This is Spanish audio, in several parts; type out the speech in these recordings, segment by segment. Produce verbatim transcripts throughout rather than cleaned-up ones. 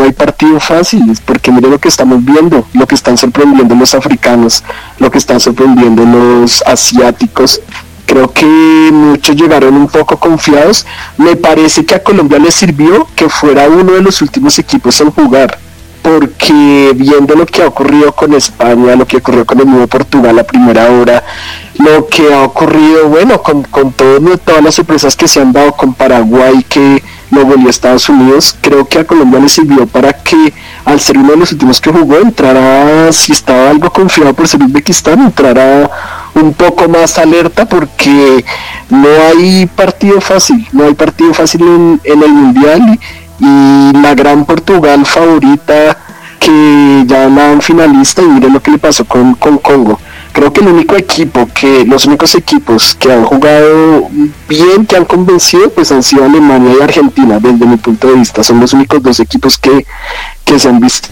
hay partido fácil, porque mire lo que estamos viendo, lo que están sorprendiendo los africanos, lo que están sorprendiendo los asiáticos. Creo que muchos llegaron un poco confiados. Me parece que a Colombia le sirvió que fuera uno de los últimos equipos en jugar, porque viendo lo que ha ocurrido con España, lo que ocurrió con el mismo Portugal a primera hora, lo que ha ocurrido, bueno, con, con todo, todas las sorpresas que se han dado con Paraguay, que lo volvió a Estados Unidos, creo que a Colombia le sirvió para que, al ser uno de los últimos que jugó, entrara, si estaba algo confiado por ser Uzbekistán, entrara un poco más alerta, porque no hay partido fácil, no hay partido fácil en, en el Mundial, y, y la gran Portugal favorita, que ya andaban finalista, y miren lo que le pasó con, con Congo. Creo que el único equipo, que los únicos equipos que han jugado bien, que han convencido, pues han sido Alemania y Argentina, desde mi punto de vista. Son los únicos dos equipos que, que se han visto.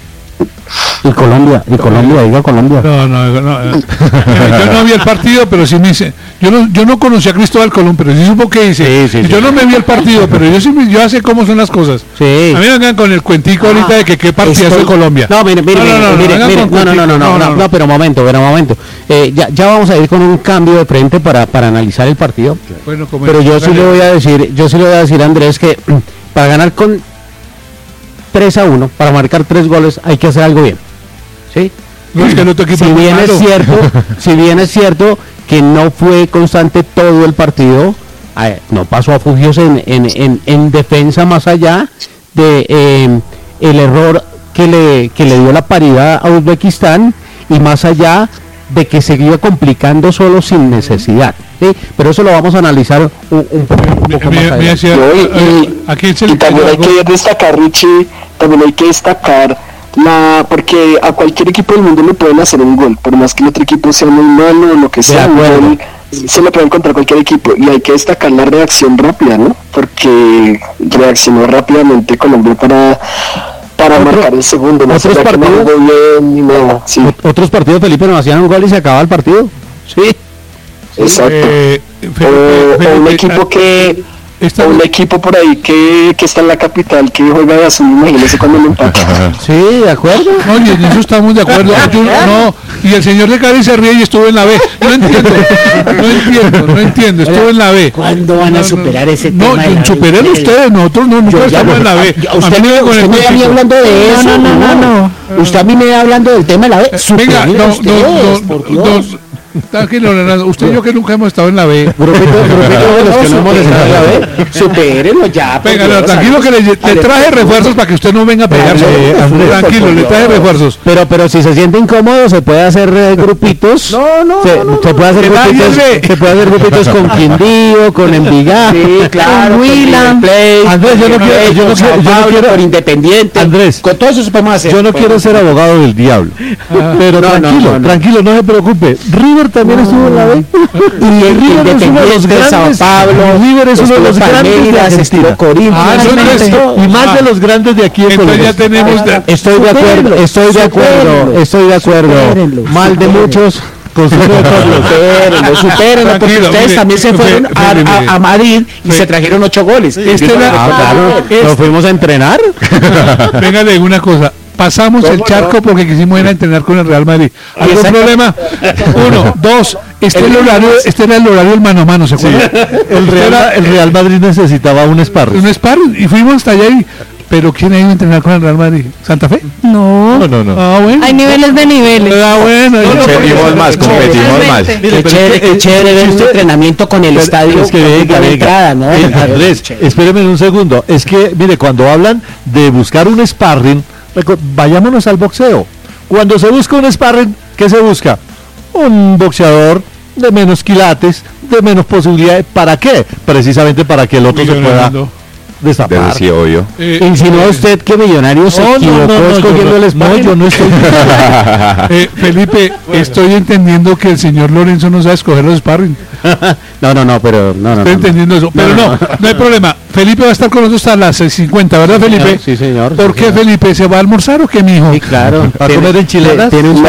Y Colombia, y Colombia, diga Colombia. No, no, no, no. Yo no vi el partido, pero sí me hice. Yo no, yo no conocí a Cristóbal Colón, pero sí supo que hice. Sí, sí, yo sí. No me vi el partido, pero yo sí me, yo sé cómo son las cosas. Sí. A mí vengan con el cuentico ah, ahorita de que qué partido es de Colombia. No, mire, mire, no, no, no, mire, no, mire, no, no, no, no, no, no, no, pero momento, pero momento. Eh, ya, ya vamos a ir con un cambio de frente para, para analizar el partido. Bueno, como pero yo sí le voy a decir, yo sí le voy a decir a Andrés que para ganar con tres a uno, para marcar tres goles, hay que hacer algo bien. ¿Sí? No, es que no te si bien es cierto, si bien es cierto que no fue constante todo el partido, eh, no pasó a fugios en, en, en, en defensa, más allá de eh, el error que le, que le dio la paridad a Uzbekistán, y más allá de que se iba complicando solo sin necesidad. ¿Sí? Pero eso lo vamos a analizar un, un poco, un poco mi, más mi, allá. Y, y, y también hay que destacar, Richie, también hay que destacar la, porque a cualquier equipo del mundo le pueden hacer un gol, por más que el otro equipo sea muy malo o lo que sea, un gol se lo puede encontrar cualquier equipo, y hay que destacar la reacción rápida, ¿no? Porque reaccionó rápidamente Colombia para para ¿Otro, marcar el segundo, no otros partidos, no bien, ni nada, sí. Otros partidos, Felipe, nos hacían un gol y se acababa el partido. Sí. Exacto. Eh, o, o un equipo que Está... un equipo por ahí que, que está en la capital, que juega de azul, imagínese cuando lo empata. Sí, de acuerdo. No, y en eso estamos de acuerdo. Yo, no, y el señor de Cali se ríe y estuvo en la B. No entiendo, no entiendo, no entiendo, estuvo en la B. ¿Cuándo van a superar ese no, tema? No, superen ustedes, nosotros no, nunca estamos en la B. Usted me va a mí hablando de eso. No, no, no, no. Usted a mí me va hablando del tema de la B. Venga, no, no, no. Tranquilo, Leonardo, usted y yo que nunca hemos estado en la B. Grupito, grupito de los que no hemos estado en la B. Supérenlo ya. Venga, no, tranquilo que le, le traje refuerzos para que usted no venga a pegarse. Tranquilo, le traje refuerzos. Pero, pero si se siente incómodo, se puede hacer eh, grupitos. No, no, se, no, no. Se puede hacer grupitos, se puede hacer grupitos con Quindío, con Envigado, sí, claro, con Huila. Andrés, yo no quiero, yo no quiero, yo no quiero, por Independiente. Andrés, con todo eso se podemos hacer. Yo no quiero ser abogado del diablo. Pero tranquilo, tranquilo, no se preocupe. River también estuvo en la B, y el River es uno de los grandes. Sao Paulo, River es uno de los grandes de Argentina, ah, y más de los grandes de aquí en Colombia. Ya tenemos de... Estoy de acuerdo, estoy de acuerdo, estoy de acuerdo. Mal de muchos. Supérenlo, supérenlo, porque ustedes mire, también se fueron mire, a, mire, a, a Madrid y mire. se trajeron ocho goles. Este era, ah, claro, este. ¿Nos fuimos a entrenar? Véngale una cosa. Pasamos el charco porque quisimos ir a entrenar con el Real Madrid. ¿Algún problema? Uno, dos, este, el horario, este era el horario del mano a mano, ¿se acuerdan? Sí. El, Real, el Real Madrid necesitaba un sparring. Un sparring, y fuimos hasta allá y... ¿Pero quién ha ido a entrenar con el Real Madrid? ¿Santa Fe? No. No, no, no. Ah, bueno. Hay niveles de niveles. Ah, bueno. Competimos más, competimos más. Qué chévere, qué chévere ver un entrenamiento con el estadio. Es que venga, venga. ¿No? Andrés, espéreme un segundo. Es que, mire, cuando hablan de buscar un sparring, vayámonos al boxeo. Cuando se busca un sparring, ¿qué se busca? Un boxeador de menos quilates, de menos posibilidades. ¿Para qué? Precisamente para que el otro se pueda destapar. Sí, obvio. Eh, ¿Insinuó usted que Millonarios se no, equivocó no, no, no, escogiendo yo, el sparring? No, yo no estoy... eh, Felipe, bueno. Estoy entendiendo que el señor Lorenzo no sabe escoger los sparring. no, no, no, pero... No, no, estoy no, entendiendo no. eso. Pero no, no, no hay problema. Felipe va a estar con nosotros hasta las seis cincuenta, ¿verdad, Felipe? Sí, señor. ¿Por sí, qué, señor. Felipe? ¿Se va a almorzar o qué, mijo? Sí, claro. ¿Va a comer enchiladas? ¿Tiene un no,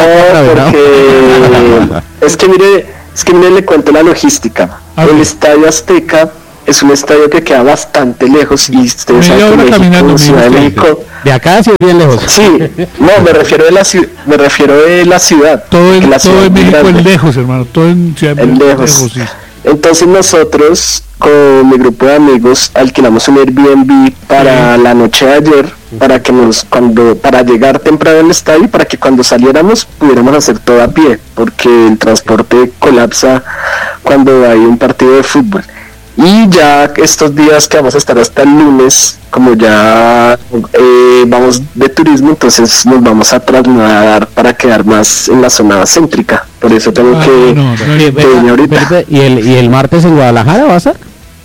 porque... es que mire, es que mire, le cuento la logística. El Estadio Azteca es un estadio que queda bastante lejos y ustedes saben que México, Ciudad de México, de acá sí es bien lejos. Sí, no, me refiero de la me refiero de la ciudad. Todo en, la todo ciudad en México grande. Es lejos, hermano, todo en Ciudad de México lejos. lejos, sí. Entonces nosotros con mi grupo de amigos alquilamos un Airbnb para sí. la noche de ayer, para que nos cuando para llegar temprano al estadio, para que cuando saliéramos pudiéramos hacer todo a pie, porque el transporte colapsa cuando hay un partido de fútbol. Y ya estos días que vamos a estar hasta el lunes, como ya eh, vamos de turismo, entonces nos vamos a trasladar para quedar más en la zona céntrica. Por eso tengo ah, que, no, no, que venir ahorita. ¿Y el, ¿Y el martes en Guadalajara va a estar?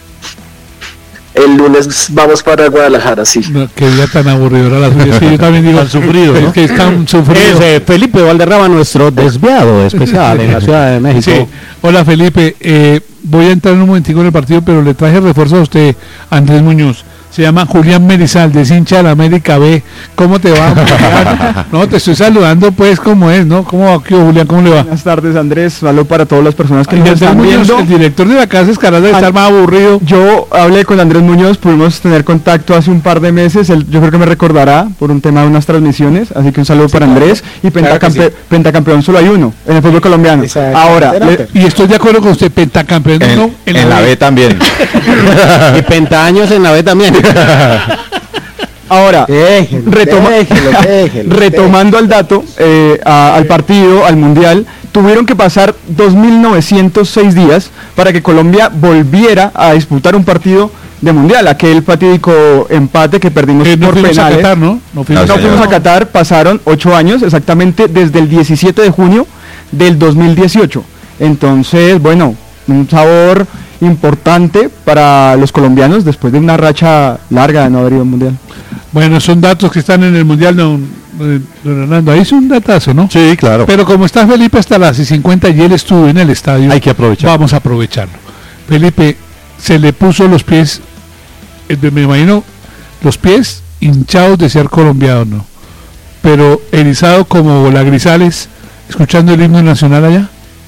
El lunes vamos para Guadalajara, sí. No, qué día tan aburrido la suya. Sí, yo también digo, tan sufrido, ¿no? Es que es tan sufrido. Es eh, Felipe Valderrama, nuestro desviado especial en la Ciudad de México. Sí. Hola Felipe, eh, voy a entrar en un momentico en el partido, pero le traje refuerzo a usted, Andrés Muñoz. Se llama Julián Merizalde, es hincha de la América B. ¿Cómo te va, Julián? No, te estoy saludando pues como es, ¿no? ¿Cómo va, Julián? ¿Cómo le va? Buenas tardes, Andrés. Saludos para todas las personas que Ay, nos están Muñoz, viendo. El director de la casa Escalada debe estar más aburrido. Yo hablé con Andrés Muñoz, pudimos tener contacto hace un par de meses. Él, yo creo que me recordará por un tema de unas transmisiones. Así que un saludo sí, para claro. Andrés. Y pentacampe claro sí. pentacampeón solo hay uno en el fútbol colombiano. Exacto. Ahora, le, y estoy de acuerdo con usted, pentacampeón en, no, en, en la B, B también. Y pentaños en la B también. Ahora, déjelo, retoma, déjelo, déjelo, retomando déjelo. al dato, eh, a, al partido, al mundial, tuvieron que pasar dos mil novecientos seis días para que Colombia volviera a disputar un partido de mundial, aquel fatídico empate que perdimos eh, no por penales. A Qatar, ¿no? No fuimos, no, no fuimos a Qatar, pasaron ocho años, exactamente desde el diecisiete de junio del dos mil dieciocho. Entonces, bueno, un sabor importante para los colombianos después de una racha larga de no haber ido al mundial. Bueno, son datos que están en el mundial, don, don Hernando. Ahí es un datazo, ¿no? Sí, claro. Pero como está Felipe hasta las cincuenta y él estuvo en el estadio, hay que aprovechar. Vamos a aprovecharlo. Felipe, se le puso los pies, me imagino, los pies hinchados de ser colombiano, ¿no? Pero erizado como la Grisales, escuchando el himno nacional allá.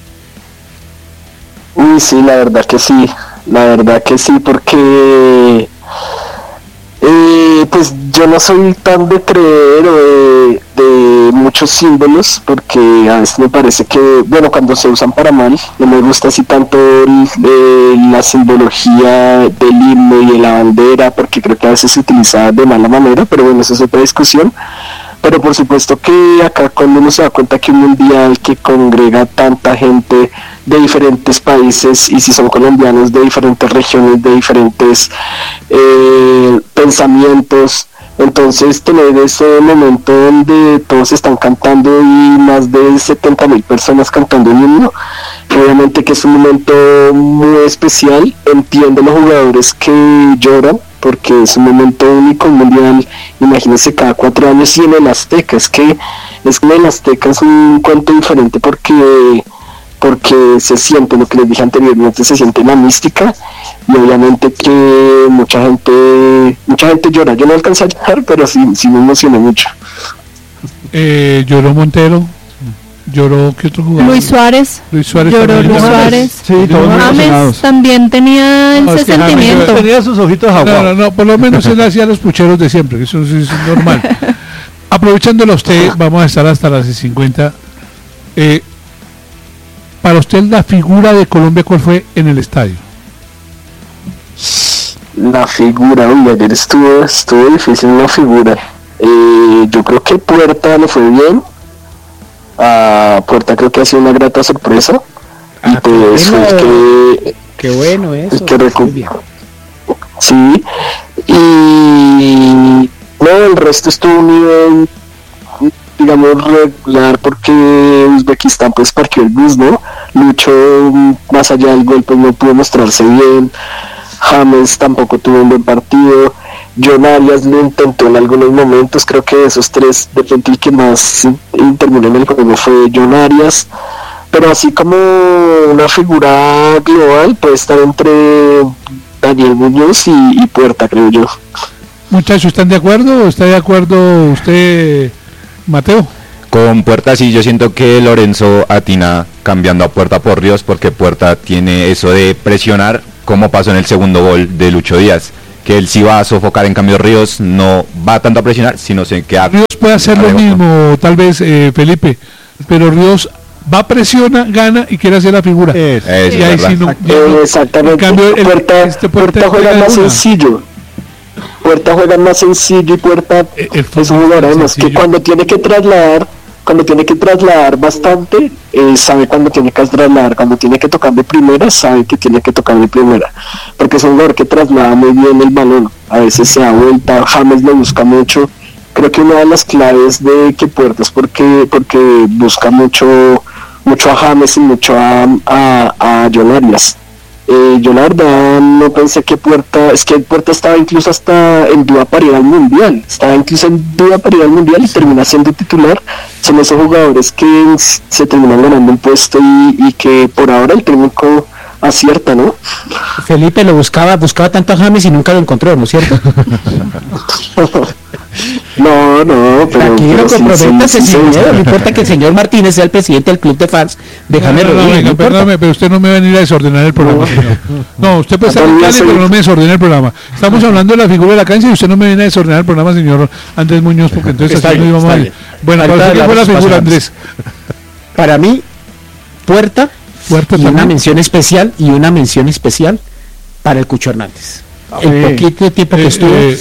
Uy, sí, la verdad que sí, la verdad que sí, porque eh, pues yo no soy tan de creer o de, de muchos símbolos, porque a veces me parece que, bueno, cuando se usan para mal, no me gusta así tanto el, eh, la simbología del himno y de la bandera, porque creo que a veces se utiliza de mala manera, pero bueno, eso es otra discusión. Pero por supuesto que acá cuando uno se da cuenta que un mundial que congrega tanta gente de diferentes países, y si son colombianos, de diferentes regiones, de diferentes eh, pensamientos, entonces tener ese momento donde todos están cantando y más de setenta mil personas cantando el himno, obviamente que es un momento muy especial. Entiendo los jugadores que lloran, porque es un momento único, un mundial, imagínense, cada cuatro años, y en el Azteca, es que es que en el Azteca es un cuento diferente porque porque se siente, lo que les dije anteriormente, se siente la mística, y obviamente que mucha gente mucha gente llora. Yo no alcancé a llorar, pero sí, sí me emocioné mucho. Eh, lloró Montero, lloró, ¿qué otro jugador? Luis Suárez. Luis Suárez lloró Luis Suárez. Sí, todos James también tenía no, ese es que sentimiento. James tenía sus ojitos aguados. No, no, no, por lo menos él hacía los pucheros de siempre, eso es, es normal. Aprovechándolo a usted, vamos a estar hasta las cincuenta. Eh, para usted, la figura de Colombia, ¿cuál fue en el estadio? La figura, uy, ayer estuvo, estuvo difícil la figura. Eh, yo creo que Puerta le fue bien. A Puerta creo que ha sido una grata sorpresa. Ah, y pues fue el que... Qué bueno eso. El que recu- sí. Y... no, el resto estuvo un nivel, digamos, regular, porque Uzbekistán pues partió el bus, ¿no? Lucho, más allá del gol, pues no pudo mostrarse bien. James tampoco tuvo un buen partido. John Arias lo intentó en algunos momentos. Creo que de esos tres, de repente el que más intervino en el juego fue John Arias. Pero así como una figura global puede estar entre Daniel Muñoz y, y Puerta, creo yo. Muchachos, ¿están de acuerdo? ¿Está de acuerdo usted, Mateo? Con Puerta sí, yo siento que Lorenzo atina cambiando a Puerta por Ríos, porque Puerta tiene eso de presionar, como pasó en el segundo gol de Lucho Díaz, que él sí va a sofocar, en cambio Ríos no va tanto a presionar, sino se queda... Ríos puede hacer lo mismo, tal vez, eh, Felipe, pero Ríos va, presiona, gana y quiere hacer la figura. Es, es y ahí sí no, eh, exactamente. En cambio, el, Puerta, este Puerta, Puerta juega más una. sencillo. Puerta juega más sencillo y Puerta el, el es un jugador además que cuando tiene que trasladar, cuando tiene que trasladar bastante, eh, sabe cuando tiene que trasladar, cuando tiene que tocar de primera, sabe que tiene que tocar de primera, porque es un jugador que traslada muy bien el balón, a veces se da vuelta, James lo busca mucho. Creo que una de las claves de que Puerta es porque, porque busca mucho, mucho a James y mucho a, a, a John Arias. Eh, yo la verdad no pensé que Puerta, es que Puerta estaba incluso hasta en duda para ir al Mundial, estaba incluso en duda para ir al Mundial y termina siendo titular. Son esos jugadores que se terminan ganando un puesto y, y que por ahora el técnico acierta, ¿no? Felipe lo buscaba, buscaba tanto a James y nunca lo encontró, ¿no es cierto? No, no, pero... Tranquilo, comprométase sin miedo, no importa que el señor Martínez sea el presidente del club de fans de James no, no, Rodríguez. No, no, perdóname, pero usted no me va a venir a desordenar el programa. No, no usted puede estar en Cali, pero no me desordene el programa. Estamos hablando de la figura de la cancha y usted no me viene a desordenar el programa, señor Andrés Muñoz, porque entonces así no íbamos a ir. Bueno, ¿para usted qué fue la figura, Andrés? Para mí, Puerta, Puerta y también. Una mención especial, y una mención especial para el Cucho Hernández. El eh, poquito tiempo que eh, estuvo... Eh,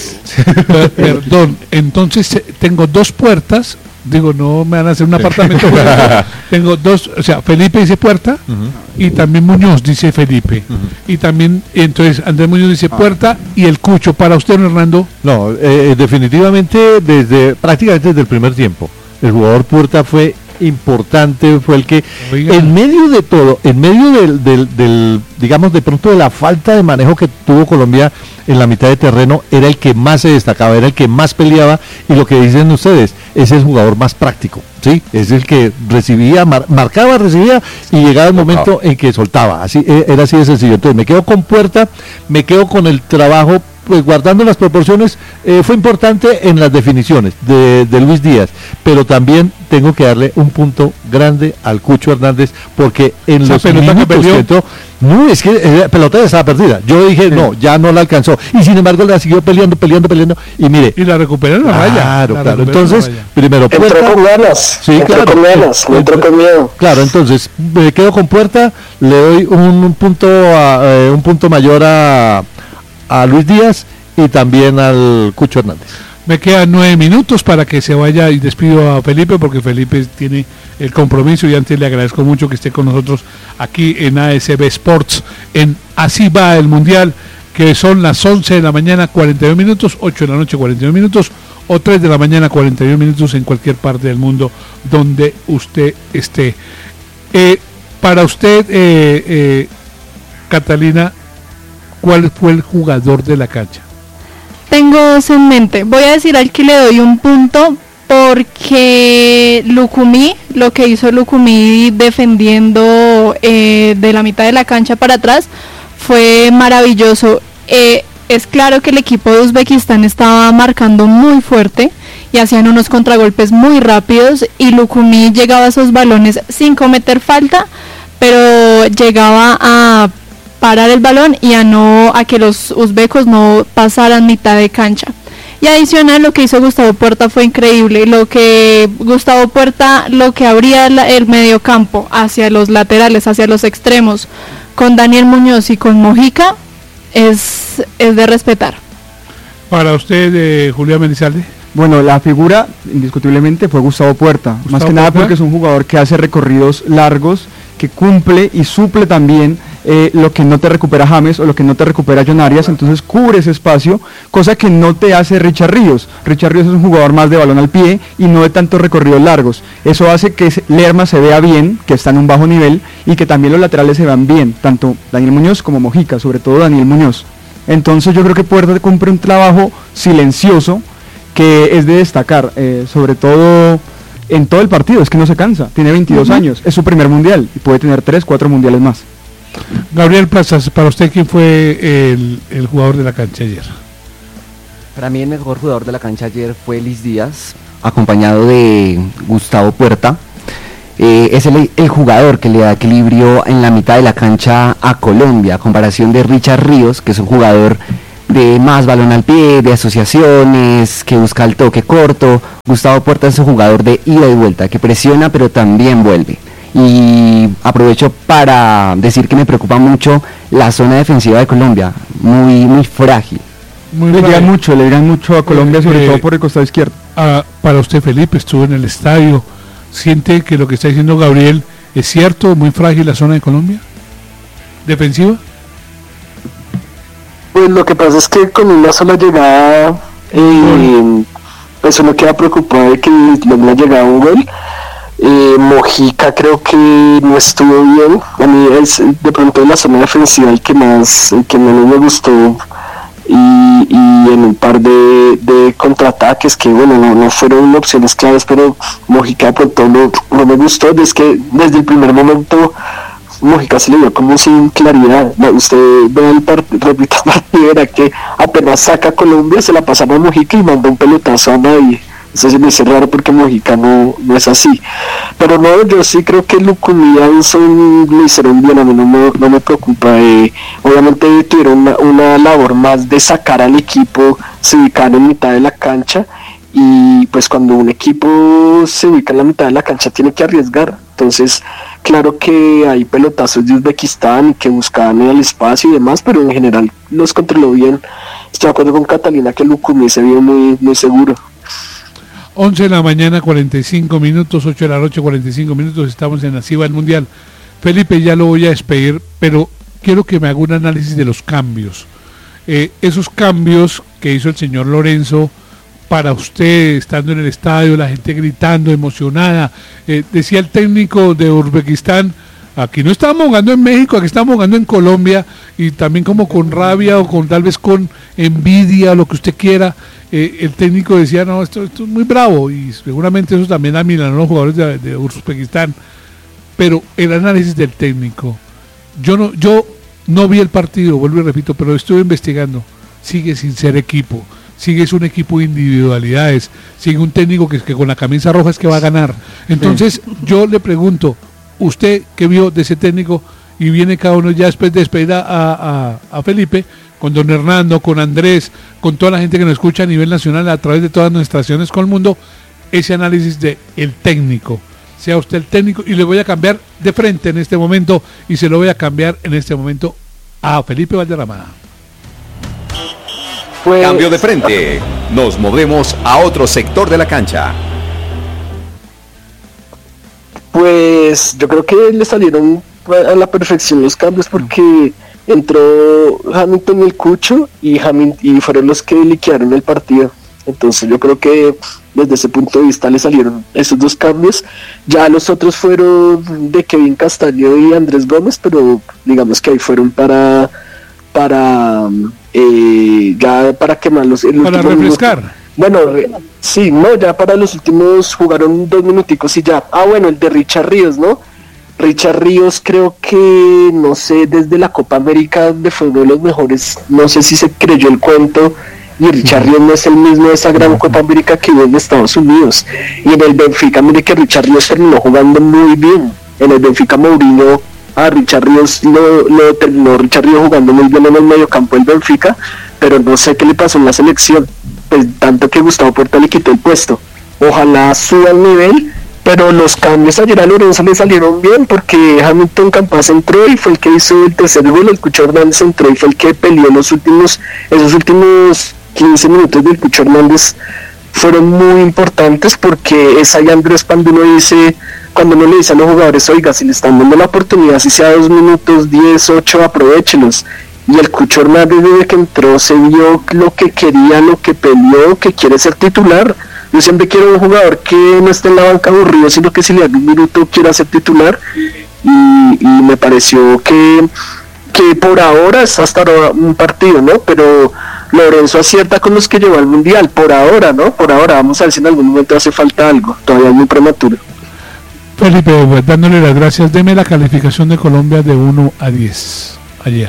Perdón, entonces tengo dos puertas, digo, no me van a hacer un apartamento. Tengo dos, o sea, Felipe dice Puerta, uh-huh. y también Muñoz dice Felipe, uh-huh. y también, entonces Andrés Muñoz dice ah. Puerta y el Cucho. Para usted, Hernando. No, eh, definitivamente desde prácticamente desde el primer tiempo, el jugador Puerta fue importante, fue el que Oiga. en medio de todo, en medio del, del, del, digamos, de pronto de la falta de manejo que tuvo Colombia en la mitad de terreno, era el que más se destacaba, era el que más peleaba, y lo que dicen ustedes, es el jugador más práctico, ¿sí? Es el que recibía, mar, marcaba, recibía, y llegaba el momento en que soltaba, así era así de sencillo. Entonces me quedo con Puerta, me quedo con el trabajo, pues guardando las proporciones, eh, fue importante en las definiciones de, de Luis Díaz, pero también tengo que darle un punto grande al Cucho Hernández, porque en los minutos que entró, no, es que eh, pelota ya estaba perdida. Yo dije, sí. no, ya no la alcanzó, y sin embargo la siguió peleando, peleando, peleando, y mire. Y la recuperó en la raya. Claro, claro. Entonces, primero Puerta. Entró con ganas, sí, entró claro, con ganas, no entró con miedo. Claro, entonces, me quedo con Puerta, le doy un, un punto a, eh, un punto mayor a a Luis Díaz y también al Cucho Hernández. Me quedan nueve minutos para que se vaya, y despido a Felipe porque Felipe tiene el compromiso, y antes le agradezco mucho que esté con nosotros aquí en A S B Sports, en Así va el Mundial, que son las once de la mañana cuarenta y un minutos, ocho de la noche cuarenta y un minutos, o tres de la mañana cuarenta y un minutos en cualquier parte del mundo donde usted esté. Eh, para usted, eh, eh, Catalina, ¿cuál fue el jugador de la cancha? Tengo dos en mente. Voy a decir al que le doy un punto porque Lucumí, lo que hizo Lucumí defendiendo eh, de la mitad de la cancha para atrás fue maravilloso. Eh, es claro que el equipo de Uzbekistán estaba marcando muy fuerte y hacían unos contragolpes muy rápidos, y Lucumí llegaba a esos balones sin cometer falta, pero llegaba a parar el balón y a no a que los uzbecos no pasaran mitad de cancha. Y adicional, lo que hizo Gustavo Puerta fue increíble. Lo que Gustavo Puerta, lo que abría la, el mediocampo hacia los laterales, hacia los extremos, con Daniel Muñoz y con Mojica, es, es de respetar. Para usted, eh, Julián Menizalde. Bueno, la figura indiscutiblemente fue Gustavo Puerta, Gustavo más que nada porque es un jugador que hace recorridos largos, que cumple y suple también eh, lo que no te recupera James o lo que no te recupera John Arias, entonces cubre ese espacio, cosa que no te hace Richard Ríos. Richard Ríos es un jugador más de balón al pie y no de tantos recorridos largos. Eso hace que Lerma se vea bien, que está en un bajo nivel, y que también los laterales se vean bien, tanto Daniel Muñoz como Mojica, sobre todo Daniel Muñoz. Entonces yo creo que Puerta cumple un trabajo silencioso que es de destacar, eh, sobre todo en todo el partido, es que no se cansa, tiene veintidós uh-huh. años, es su primer mundial y puede tener tres, cuatro mundiales más. Gabriel Plazas, para usted, ¿quién fue el, el jugador de la cancha ayer? Para mí el mejor jugador de la cancha ayer fue Luis Díaz, acompañado de Gustavo Puerta. Eh, es el, el jugador que le da equilibrio en la mitad de la cancha a Colombia, a comparación de Richard Ríos, que es un jugador de más balón al pie, de asociaciones, que busca el toque corto. Gustavo Puerta es un jugador de ida y vuelta, que presiona pero también vuelve. Y aprovecho para decir que me preocupa mucho la zona defensiva de Colombia, muy muy frágil. Muy le dirán mucho, le dirán mucho a Colombia, eh, sobre eh, todo por el costado izquierdo. Ah, para usted, Felipe, estuvo en el estadio. ¿Siente que lo que está diciendo Gabriel es cierto, muy frágil la zona de Colombia? ¿Defensiva? Pues lo que pasa es que con una sola llegada, eh, pues uno queda preocupado de que no le ha llegado un gol. Eh, Mojica creo que no estuvo bien. A mí es de pronto en la zona defensiva el que más, el que menos me gustó. Y, y en un par de, de contraataques que bueno no, no fueron opciones claves, pero Mojica por todo no, no me gustó. Es que desde el primer momento Mojica se le vio como sin claridad. Usted ve el partido, repita el partido, era que apenas saca a Colombia, se la pasaron a Mojica y manda un pelotazo a nadie. Eso se me hace raro porque Mojica no, no es así. Pero no, yo sí creo que Lucumí y Anson lo hicieron bien, a mí no me, no me preocupa. Eh, obviamente tuvieron una, una labor más de sacar al equipo, se ubicaron en mitad de la cancha, y pues cuando un equipo se ubica en la mitad de la cancha tiene que arriesgar. Entonces, claro que hay pelotazos de Uzbekistán que buscaban el espacio y demás, pero en general los controló bien. Estoy de acuerdo con Catalina que Lucumí se vio muy, muy seguro. once de la mañana, cuarenta y cinco minutos, ocho de la noche, cuarenta y cinco minutos, estamos en la CIBA del Mundial. Felipe, ya lo voy a despedir, pero quiero que me haga un análisis de los cambios. Eh, esos cambios que hizo el señor Lorenzo para usted, estando en el estadio, la gente gritando, emocionada. Eh, decía el técnico de Uzbekistán, aquí no estamos jugando en México, aquí estamos jugando en Colombia, y también como con rabia o con tal vez con envidia, lo que usted quiera. Eh, el técnico decía, no, esto, esto es muy bravo, y seguramente eso también admiran a los jugadores de, de Uzbekistán. Pero el análisis del técnico, yo no, yo no vi el partido, vuelvo y repito, pero estuve investigando, sigue sin ser equipo, sigue es un equipo de individualidades, sigue un técnico que, que con la camisa roja es que va a ganar. Entonces sí. Yo le pregunto, usted que vio de ese técnico, y viene cada uno ya después de despedir a, a, a Felipe, con don Hernando, con Andrés, con toda la gente que nos escucha a nivel nacional a través de todas nuestras estaciones con el mundo, ese análisis de el técnico, sea usted el técnico, y le voy a cambiar de frente en este momento, y se lo voy a cambiar en este momento a Felipe Valderrama. Pues... Cambio de frente, nos movemos a otro sector de la cancha. Pues yo creo que le salieron a la perfección los cambios, porque entró Hamilton y el Cucho, y, Hamilton, y fueron los que liquidaron el partido. Entonces yo creo que desde ese punto de vista le salieron esos dos cambios. Ya los otros fueron de Kevin Castaño y Andrés Gómez, pero digamos que ahí fueron para para eh, ya para quemarlos el para refrescar minuto. Bueno, sí, no, ya para los últimos jugaron dos minuticos y ya. Ah, bueno, el de Richard Ríos, ¿no? Richard Ríos creo que, no sé, desde la Copa América, donde fue uno de los mejores, no sé si se creyó el cuento, y Richard Ríos no es el mismo de esa gran Copa América que hubo en Estados Unidos. Y en el Benfica, mire que Richard Ríos terminó jugando muy bien. En el Benfica Mourinho a Richard Ríos lo, lo terminó Richard Ríos jugando muy bien en el mediocampo del Benfica, pero no sé qué le pasó en la selección, pues tanto que Gustavo Puerta le quitó el puesto. Ojalá suba el nivel, pero los cambios ayer a Lorenzo le salieron bien, porque Hamilton Campas entró y fue el que hizo el tercer gol, el Cucho Hernández entró y fue el que peleó los últimos, esos últimos quince minutos del Cucho Hernández fueron muy importantes, porque es ahí Andrés cuando uno dice, cuando uno le dice a los jugadores, oiga, si le están dando la oportunidad, si sea dos minutos, diez, ocho, aprovéchelos. Y el Cucho Hernández desde que entró se vio lo que quería, lo que peleó, que quiere ser titular. Yo siempre quiero un jugador que no esté en la banca aburrido, sino que si le da un minuto quiera ser titular, y, y me pareció que, que por ahora es hasta ahora un partido, ¿no? Pero Lorenzo acierta con los que llevó al Mundial, por ahora, ¿no? Por ahora, vamos a ver si en algún momento hace falta algo, todavía es muy prematuro. Felipe, pues, dándole las gracias, deme la calificación de Colombia de uno a diez ayer.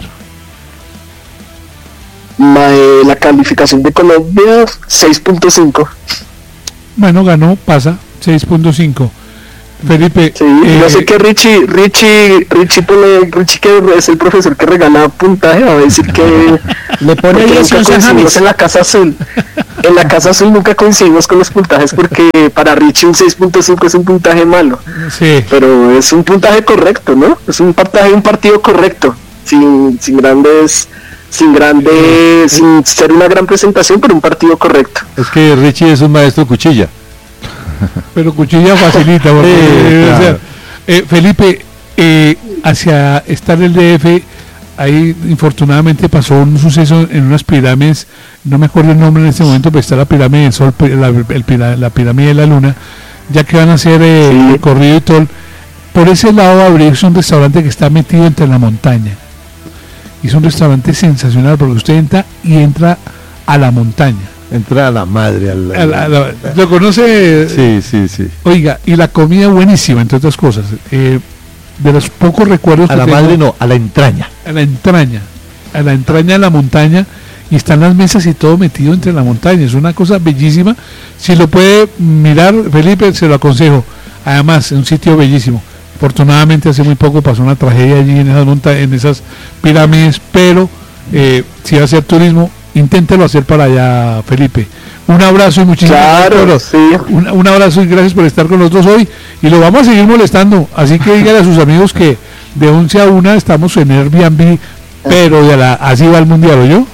La, eh, la calificación de Colombia seis punto cinco. bueno, ganó, pasa, seis punto cinco. Felipe, sí, eh, yo sé que Richie, Richie, Richie pone, Richie que es el profesor que regala puntaje, va a decir que le pone diez en la casa azul. En la casa azul nunca coincidimos con los puntajes porque para Richie un seis punto cinco es un puntaje malo. Sí. Pero es un puntaje correcto, ¿no? Es un puntaje, un partido correcto, sin, sin grandes, sin grandes, sin ser una gran presentación, pero un partido correcto. Es que Richie es un maestro cuchilla. Pero cuchilla facilita, porque, sí, claro. O sea, eh, Felipe, eh, hacia estar el D F, ahí infortunadamente pasó un suceso en unas pirámides, no me acuerdo el nombre en este momento, pero está la pirámide del Sol, la, el, la pirámide de la Luna, ya que van a hacer eh, sí. el corrido y todo. Por ese lado abrirse un restaurante que está metido entre la montaña. Y es un restaurante sensacional porque usted entra y entra a la montaña. Entra a la madre. A la, a la, a la, ¿Lo conoce? Sí, sí, sí. Oiga, y la comida buenísima, entre otras cosas. Eh, de los pocos recuerdos a que la tengo, madre no, a la entraña. A la entraña. A la entraña de la montaña. Y están las mesas y todo metido entre la montaña. Es una cosa bellísima. Si lo puede mirar, Felipe, se lo aconsejo. Además, es un sitio bellísimo. Afortunadamente, hace muy poco pasó una tragedia allí en esas, monta en esas pirámides. Pero eh, si va a hacer turismo, inténtelo hacer para allá, Felipe. Un abrazo y muchísimas claro, gracias. Sí. Un, un abrazo y gracias por estar con nosotros hoy. Y lo vamos a seguir molestando. Así que díganle a sus amigos que de once a una estamos en Airbnb, pero de la, así va el mundial, ¿oyó?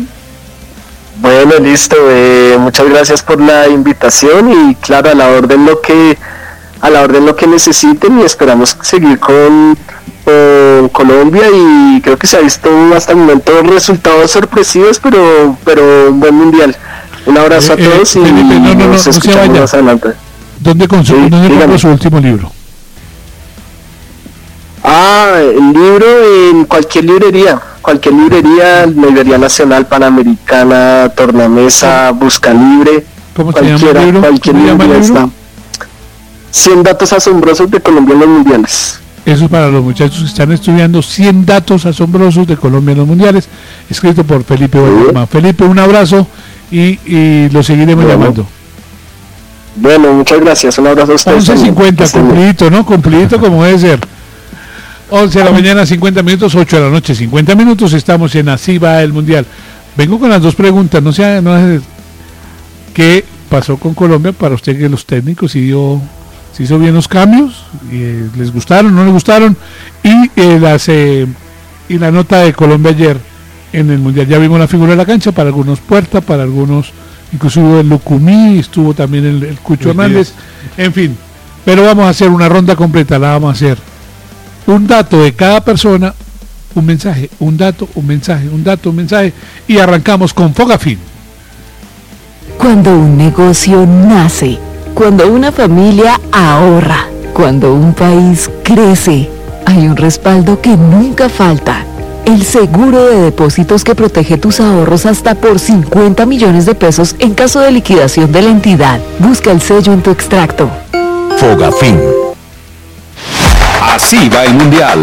Bueno, listo. Eh, muchas gracias por la invitación y claro, a la orden lo que a la orden lo que necesiten y esperamos seguir con con Colombia y creo que se ha visto hasta el momento resultados sorpresivos, pero pero un buen mundial. Un abrazo eh, a todos eh, y Felipe, no, no, nos no, escuchamos no más adelante. ¿Dónde consiguió sí, su último libro? Ah, el libro en cualquier librería, cualquier librería, librería nacional, panamericana, tornamesa, busca libre, ¿cómo se cualquiera, llama el libro? cualquier librería está. cien datos asombrosos de Colombia en los mundiales. Eso es para los muchachos que están estudiando cien datos asombrosos de Colombia en los mundiales, escrito por Felipe Valderrama. Felipe, un abrazo y, y lo seguiremos bueno. llamando. Bueno, muchas gracias, un abrazo a ustedes. once cincuenta, cumplidito, ¿no? Cumplidito como debe ser. once de la mañana, cincuenta minutos, ocho de la noche, cincuenta minutos, estamos en Así va el Mundial. Vengo con las dos preguntas, no sé, no sé qué pasó con Colombia para usted, que los técnicos hizo, se hizo bien los cambios, y, eh, les gustaron, no les gustaron, y, eh, las, eh, y la nota de Colombia ayer en el Mundial. Ya vimos la figura de la cancha, para algunos Puerta, para algunos, inclusive el Lucumí, estuvo también el, el Cucho Hernández, en fin, pero vamos a hacer una ronda completa, la vamos a hacer. Un dato de cada persona, un mensaje, un dato, un mensaje, un dato, un mensaje, y arrancamos con Fogafín. Cuando un negocio nace, cuando una familia ahorra, cuando un país crece, hay un respaldo que nunca falta. El seguro de depósitos que protege tus ahorros hasta por cincuenta millones de pesos en caso de liquidación de la entidad. Busca el sello en tu extracto. Fogafín. Así va el Mundial.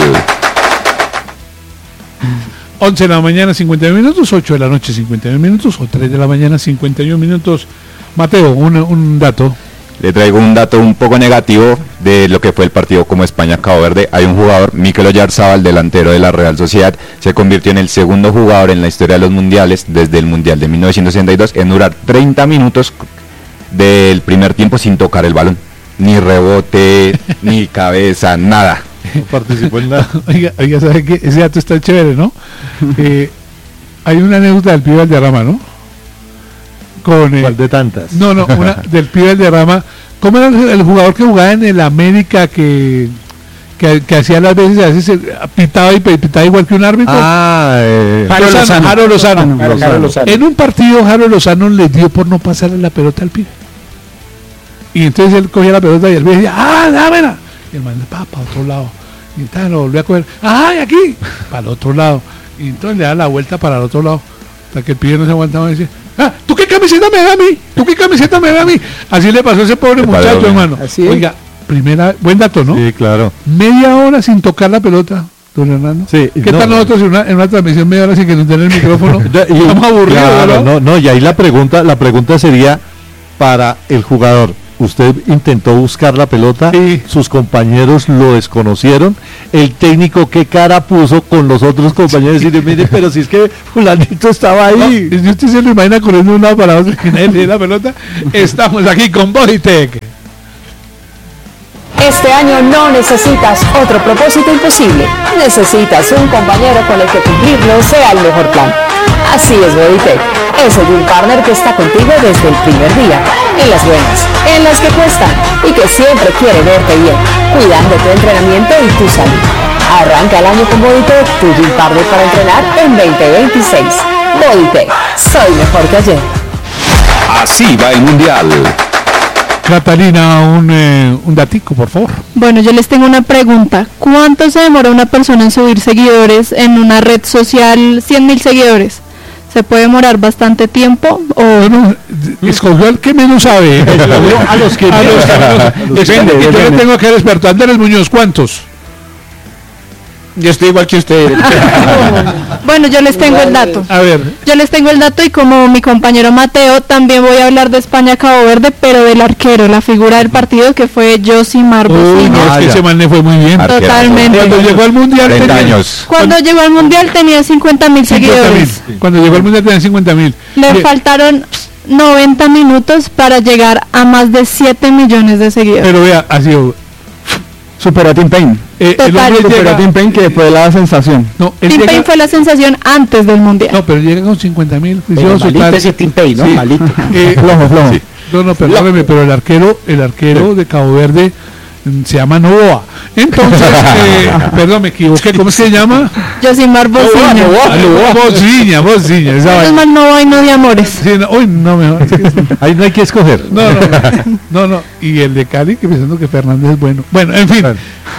once de la mañana, cincuenta y uno minutos, ocho de la noche, cincuenta y uno minutos, o tres de la mañana, cincuenta y uno minutos. Mateo, un, un dato. Le traigo un dato un poco negativo de lo que fue el partido como España-Cabo Verde. Hay un jugador, Mikel Oyarzabal, delantero de la Real Sociedad, se convirtió en el segundo jugador en la historia de los mundiales, desde el Mundial de mil novecientos sesenta y dos, en durar treinta minutos del primer tiempo sin tocar el balón. Ni rebote, ni cabeza, nada. No participó en nada. Oiga, oiga, ¿sabe qué? Ese dato está chévere, ¿no? Eh, hay una anécdota del pibe Valderrama, ¿no? Con, eh, ¿Cuál de tantas? No, no, una del pibe Valderrama. ¿Cómo era el, el jugador que jugaba en el América que, que, que hacía las veces, a veces pitaba y pitaba igual que un árbitro? Ah, eh, Jaro Lozano. Jaro Lozano. Lozano. Lozano. Jaro Lozano. En un partido, Jaro Lozano le dio por no pasarle la pelota al pibe. Y entonces él cogía la pelota y el pibe decía, ¡ah, dámela! Y el man, pa, para otro lado. Y entonces lo volvió a coger, ¡ay, aquí! Para el otro lado. Y entonces le da la vuelta para el otro lado. Hasta que el pibe no se aguantaba y decía, ¡ah, tú qué camiseta me da a mí! ¿Tú qué camiseta me da a mí? Así le pasó a ese pobre muchacho, hermano. Oiga, primera, buen dato, ¿no? Sí, claro. Media hora sin tocar la pelota, don Hernando. Sí. ¿Qué no, tal nosotros en una, en una transmisión media hora sin que nos den el micrófono? Estamos aburridos, claro, ¿no? no, no, y ahí la pregunta, la pregunta sería, para el jugador. Usted intentó buscar la pelota, sí. Sus compañeros lo desconocieron, el técnico qué cara puso con los otros compañeros y decirle, mire, pero si es que fulanito estaba ahí. No, si usted se lo imagina corriendo una para otra que nadie le dé la pelota, estamos aquí con Bodytech. Este año no necesitas otro propósito imposible, necesitas un compañero con el que cumplirlo sea el mejor plan. Así es Bodytech, ese Gym Partner que está contigo desde el primer día, en las buenas, en las que cuestan y que siempre quiere verte bien, cuidando tu entrenamiento y tu salud. Arranca el año con Bodytech, tu Gym Partner para entrenar en veinte veintiséis. Bodytech, soy mejor que ayer. Así va el Mundial. Catalina, un, eh, un datico, por favor. Bueno, yo les tengo una pregunta. ¿Cuánto se demora una persona en subir seguidores en una red social? cien mil seguidores. ¿Se puede demorar bastante tiempo? O bueno, escogió al que menos sabe. a los que menos. Depende. Yo le tengo que ser experto. Andrés Muñoz, ¿cuántos? Yo estoy igual que usted. Bueno, yo les tengo el dato. A ver. Yo les tengo el dato y como mi compañero Mateo, también voy a hablar de España-Cabo Verde, pero del arquero, la figura del partido que fue Josimar Bociña. No, es que ese man le fue muy bien. Totalmente. Cuando llegó al Mundial treinta tenía, años. Cuando llegó al Mundial tenía cincuenta mil seguidores. Cuando llegó al Mundial tenía cincuenta mil. Le Bien. faltaron noventa minutos para llegar a más de siete millones de seguidores. Pero vea, ha sido... Superó a Tim Payne. Eh, el hombre Superó llega, a Tim Payne, que fue la sensación. No, él Tim llega, Payne fue la sensación antes del Mundial. No, pero llega con cincuenta mil. Malito ese Tim Payne, ¿no? Sí. Malito. Eh, Flojo, flojo. sí. No, no, perdóneme, pero el arquero, el arquero de Cabo Verde mm, se llama Novoa. Entonces, eh, perdón, me equivoqué. ¿Cómo se llama? Josimar Bociña. Bociña, Bociña. Es mal no hay no de amores. Sí, no, uy, no, mejor. Es que, ahí no hay que escoger. No, no, no, no, no. Y el de Cali, que pensando que Fernández es bueno. Bueno, en fin.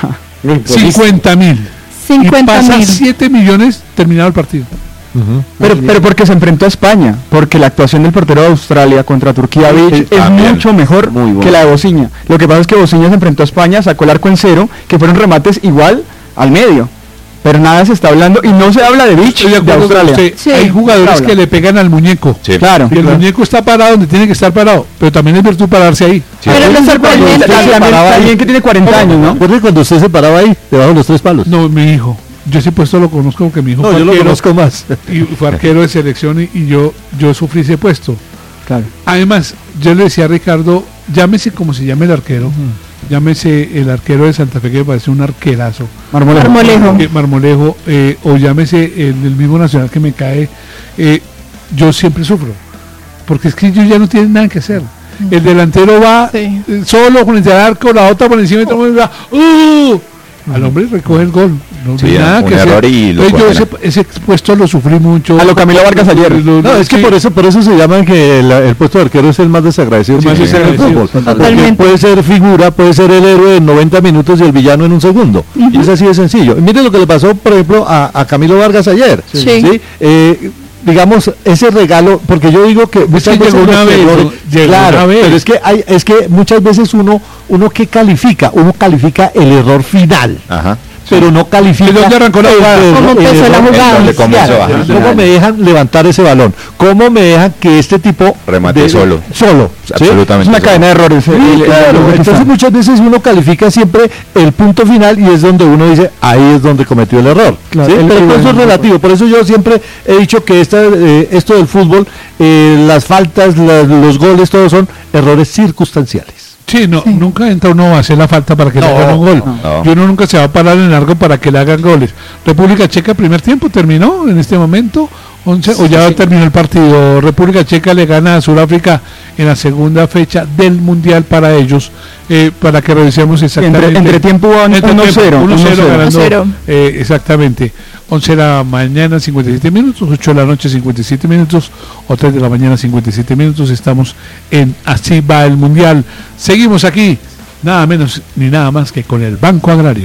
cincuenta mil. cincuenta mil. siete millones terminado el partido. Uh-huh. Pero, pero porque se enfrentó a España, porque la actuación del portero de Australia contra Turquía Beach es también mucho mejor bueno. que la de Bociña. Lo que pasa es que Bociña se enfrentó a España, sacó el arco en cero, que fueron remates igual al medio. Pero nada se está hablando y no se habla de Beach de, de Australia. Sí, sí. Hay jugadores que le pegan al muñeco. Sí. Claro. Y el claro. muñeco está parado donde tiene que estar parado, pero también es virtud pararse ahí. Sí. Pero lo sorprendente es alguien que tiene cuarenta años, ¿no? ¿Recuerda cuando usted se paraba ahí, debajo de los tres palos? No, mi hijo. Yo ese puesto lo conozco porque mi hijo no, fue yo arquero, lo conozco más. Y fue arquero de selección y, y yo yo sufrí ese puesto. Claro. Además, yo le decía a Ricardo, llámese como se llame el arquero, uh-huh. llámese el arquero de Santa Fe que me parece un arquerazo. Marmolejo. Marmolejo, eh, Marmolejo eh, o llámese el, el mismo Nacional que me cae, eh, yo siempre sufro, porque es que ellos ya no tienen nada que hacer. Uh-huh. El delantero va sí. eh, solo con el arco, la otra por encima y todo el mundo va, ¡uh! Al hombre recoge el gol, no sí, hay nada un que error hacer. Y lo yo ese, ese puesto lo sufrí mucho. A lo Camilo Vargas ayer. Lo, lo, no, es que sí. por eso por eso se llama que el, el puesto de arquero es el más desagradecido sí, más sí, en el fútbol. Porque puede ser figura, puede ser el héroe en noventa minutos y el villano en un segundo. Uh-huh. Y es así de sencillo. Y miren lo que le pasó, por ejemplo, a, a Camilo Vargas ayer. Sí. ¿sí? Eh, digamos, ese regalo, porque yo digo que muchas veces una vez, errores, llegó claro, una vez. pero es que hay, es que muchas veces uno, uno que califica, uno califica el error final. Ajá. Pero no califica. ¿De dónde arrancó la jugada? ¿Cómo empezó la jugada? ¿Cómo me dejan levantar ese balón? ¿Cómo me dejan que este tipo remate de, solo? Solo. ¿sí? Absolutamente. Es una solo. cadena de errores. Sí, el, claro. el, entonces muchas veces uno califica siempre el punto final y es donde uno dice, ahí es donde cometió el error. Claro, ¿sí? el, Pero el, eso es relativo. Por eso yo siempre he dicho que esta, eh, esto del fútbol, eh, las faltas, la, los goles, todos son errores circunstanciales. Sí, no, sí. nunca entra uno a hacer la falta para que no, le hagan un gol. No. Y uno nunca se va a parar en el largo para que le hagan goles. República Checa, primer tiempo, terminó en este momento. once, sí, o ya sí. terminó el partido. República Checa le gana a Sudáfrica en la segunda fecha del Mundial para ellos. Eh, para que revisemos exactamente. Entre, entre tiempo uno cero. uno cero ganando. Eh, exactamente. once de la mañana, cincuenta y siete minutos. ocho de la noche, cincuenta y siete minutos. O tres de la mañana, cincuenta y siete minutos. Estamos en Así va el Mundial. Seguimos aquí, nada menos ni nada más que con el Banco Agrario.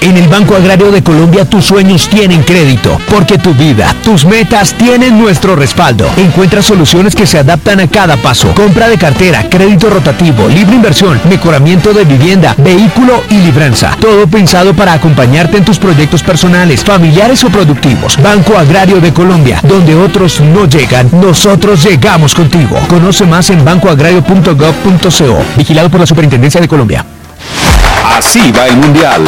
En el Banco Agrario de Colombia tus sueños tienen crédito, porque tu vida, tus metas tienen nuestro respaldo. Encuentra soluciones que se adaptan a cada paso. Compra de cartera, crédito rotativo, libre inversión, mejoramiento de vivienda, vehículo y libranza. Todo pensado para acompañarte en tus proyectos personales, familiares o productivos. Banco Agrario de Colombia, donde otros no llegan, nosotros llegamos contigo. Conoce más en banco agrario punto gov punto co. Vigilado por la Superintendencia de Colombia. Así va el Mundial.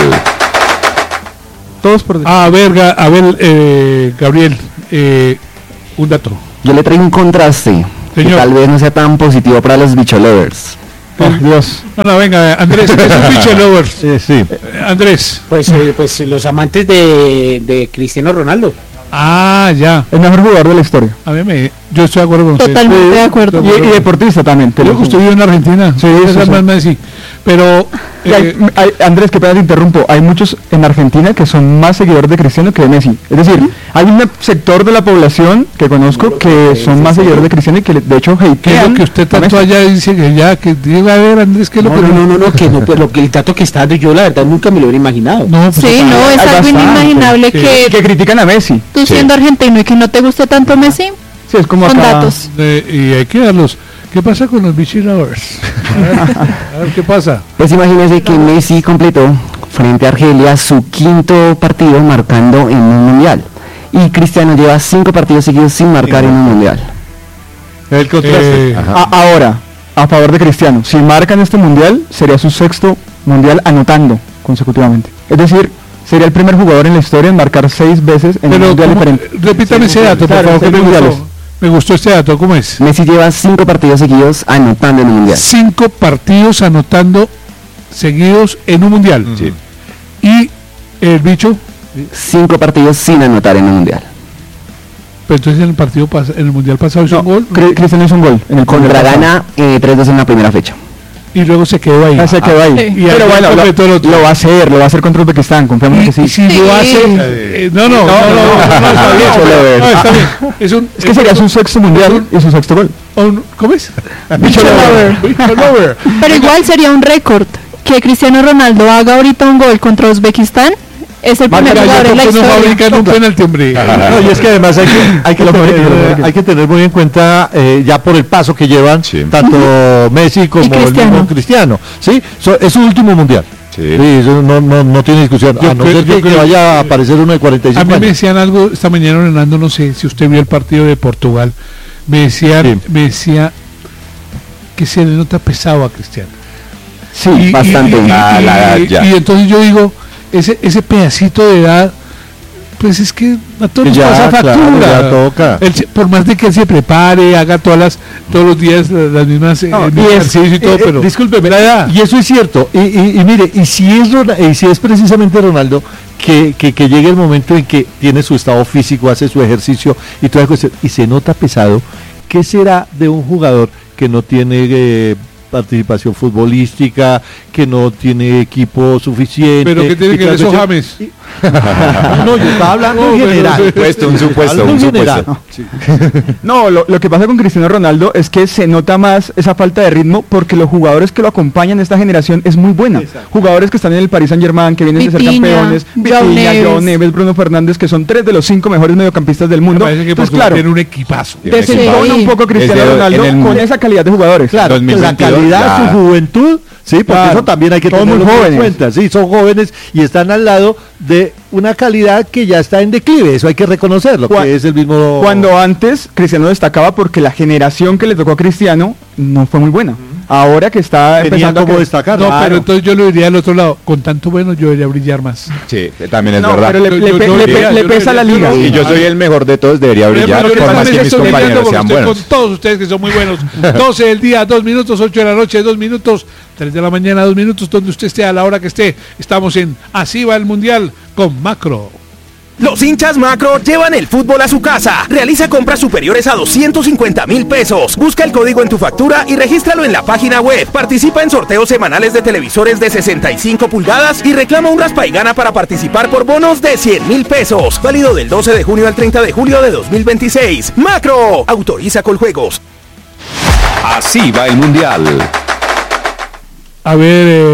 Todos por... A ver, a ver, eh, Gabriel, eh, un dato. Yo le traigo un contraste, Señor. Que tal vez no sea tan positivo para los bicho lovers. Oh, Dios. No, no, venga, Andrés, ¿qué es un bicho lovers? Sí, sí. Eh, Andrés. Pues, eh, pues los amantes de, de Cristiano Ronaldo. Ah, ya. El mejor jugador de la historia. A mí me, yo estoy de acuerdo con usted. Totalmente de acuerdo. Y, y deportista también. Te lo que usted vive en Argentina. Sí, eso es más sí. Pero eh, hay, hay, Andrés, que pena te interrumpo. Hay muchos en Argentina que son más seguidores de Cristiano que de Messi. Es decir, ¿sí? Hay un sector de la población que conozco que son más seguidores de Cristiano y que de hecho hatean. ¿Qué es lo que usted tanto allá dice que ya que diga a ver, Andrés, qué es lo no, que no, no, no, no, que no, pues lo que el dato que está dando yo la verdad nunca me lo hubiera imaginado. No, pues sí, no, es algo inimaginable sí. que que critican a Messi. Tú siendo sí. argentino y que no te guste tanto Messi. Sí, es como son acá. datos. De, y hay que darlos. ¿Qué pasa con los bichi lovers? A ver, a ver qué pasa. Pues imagínense que Messi completó frente a Argelia su quinto partido marcando en un mundial. Y Cristiano lleva cinco partidos seguidos sin marcar sí. en un mundial. El contraste. Eh, a, ahora, a favor de Cristiano, si marca en este mundial, sería su sexto mundial anotando consecutivamente. Es decir, sería el primer jugador en la historia en marcar seis veces en Pero un mundial diferente. Repítame ese dato, por favor, que me gustó. Me gustó este dato, ¿cómo es? Messi lleva cinco partidos seguidos anotando en un mundial. Cinco partidos anotando seguidos en un mundial. Sí. Y el bicho. Cinco partidos sin anotar en un mundial. Pero entonces en el partido pas en el mundial pasado hizo no, un gol. Cristiano hizo un gol. En el Contra Ghana eh, tres dos en la primera fecha. Y luego se quedó ahí. Ah, se quedó ahí. Sí. Y pero bueno, lo, lo va a hacer, lo va a hacer contra Uzbekistán, confiamos y, que sí. Y si sí. lo hace, eh, no, no, no, no, no, no, no, está bien, no, está bien. Es, un, es que es sería un, su sexto mundial un, y su sexto gol. Un, ¿Cómo es? Bicho lover. Pero igual sería un récord que Cristiano Ronaldo haga ahorita un gol contra Uzbekistán. Es el primer jugador en la historia. No fabrican un penalti, hombre. No, y es que además hay que, hay que, tener, hay que tener muy en cuenta eh, ya por el paso que llevan sí. tanto Messi como Cristiano. el Cristiano. ¿Sí? So, es su último mundial. Sí. Sí, eso no, no, no tiene discusión. Yo a no creo, ser que, que vaya a aparecer uno de cuarenta y cinco A mí años. me decían algo esta mañana, Hernando, no sé si usted vio el partido de Portugal. Me decían, sí. me decía que se le nota pesado a Cristiano. Sí, y, bastante. Y, y, ah, y, la, y, y entonces yo digo, ese ese pedacito de edad, pues es que a todos nos ya, pasa factura. Claro, ya toca. Él, por más de que él se prepare, haga todas las, todos los días las mismas no, eh, y ejercicios y todo, eh, pero discúlpeme, la edad. Y eso es cierto. Y, y, y mire, y si es y si es precisamente Ronaldo que, que, que llegue el momento en que tiene su estado físico, hace su ejercicio y toda cuestión, y se nota pesado, ¿qué será de un jugador que no tiene eh, participación futbolística, que no tiene equipo suficiente? Pero que tiene que ver esos James. No, no, yo estaba hablando no, en general. Un supuesto, un supuesto, un supuesto. Sí. No, lo, lo que pasa con Cristiano Ronaldo es que se nota más esa falta de ritmo porque los jugadores que lo acompañan esta generación es muy buena. Exacto. Jugadores que están en el Paris Saint-Germain, que vienen Vitinha, de ser campeones, Vitinha, Joao Neves, Bruno Fernández, que son tres de los cinco mejores mediocampistas del mundo. Me parece que Entonces, claro, tiene un equipazo. Desentona un poco Cristiano Desde Ronaldo el, con esa calidad de jugadores. Claro, dos mil veintidós, la calidad, ya. su juventud. Sí, porque claro, eso también hay que tenerlo en cuenta. Sí, son jóvenes y están al lado de una calidad que ya está en declive. Eso hay que reconocerlo, Cuando, que es el mismo. Cuando antes Cristiano destacaba porque la generación que le tocó a Cristiano no fue muy buena. Uh-huh. Ahora que está Tenía empezando como a destacar. No, claro. pero entonces yo lo diría al otro lado. Con tanto bueno yo debería brillar más. Sí, también es no, verdad. Pero le, le, yo, pe, yo, le, yo, le yo, pesa yo, la yo, liga. Y yo soy el mejor de todos, debería brillar pero, por más que mis compañeros sean buenos. Con todos ustedes que son muy buenos. doce del día, dos minutos, ocho de la noche, dos minutos, tres de la mañana, dos minutos, donde usted esté, a la hora que esté. Estamos en Así va el Mundial con Macro. Los hinchas Macro llevan el fútbol a su casa. Realiza compras superiores a doscientos cincuenta mil pesos. Busca el código en tu factura y regístralo en la página web. Participa en sorteos semanales de televisores de sesenta y cinco pulgadas y reclama un raspa y gana para participar por bonos de cien mil pesos. Válido del doce de junio al treinta de julio de dos mil veintiséis. Macro. Autoriza Coljuegos. Así va el Mundial. A ver, eh,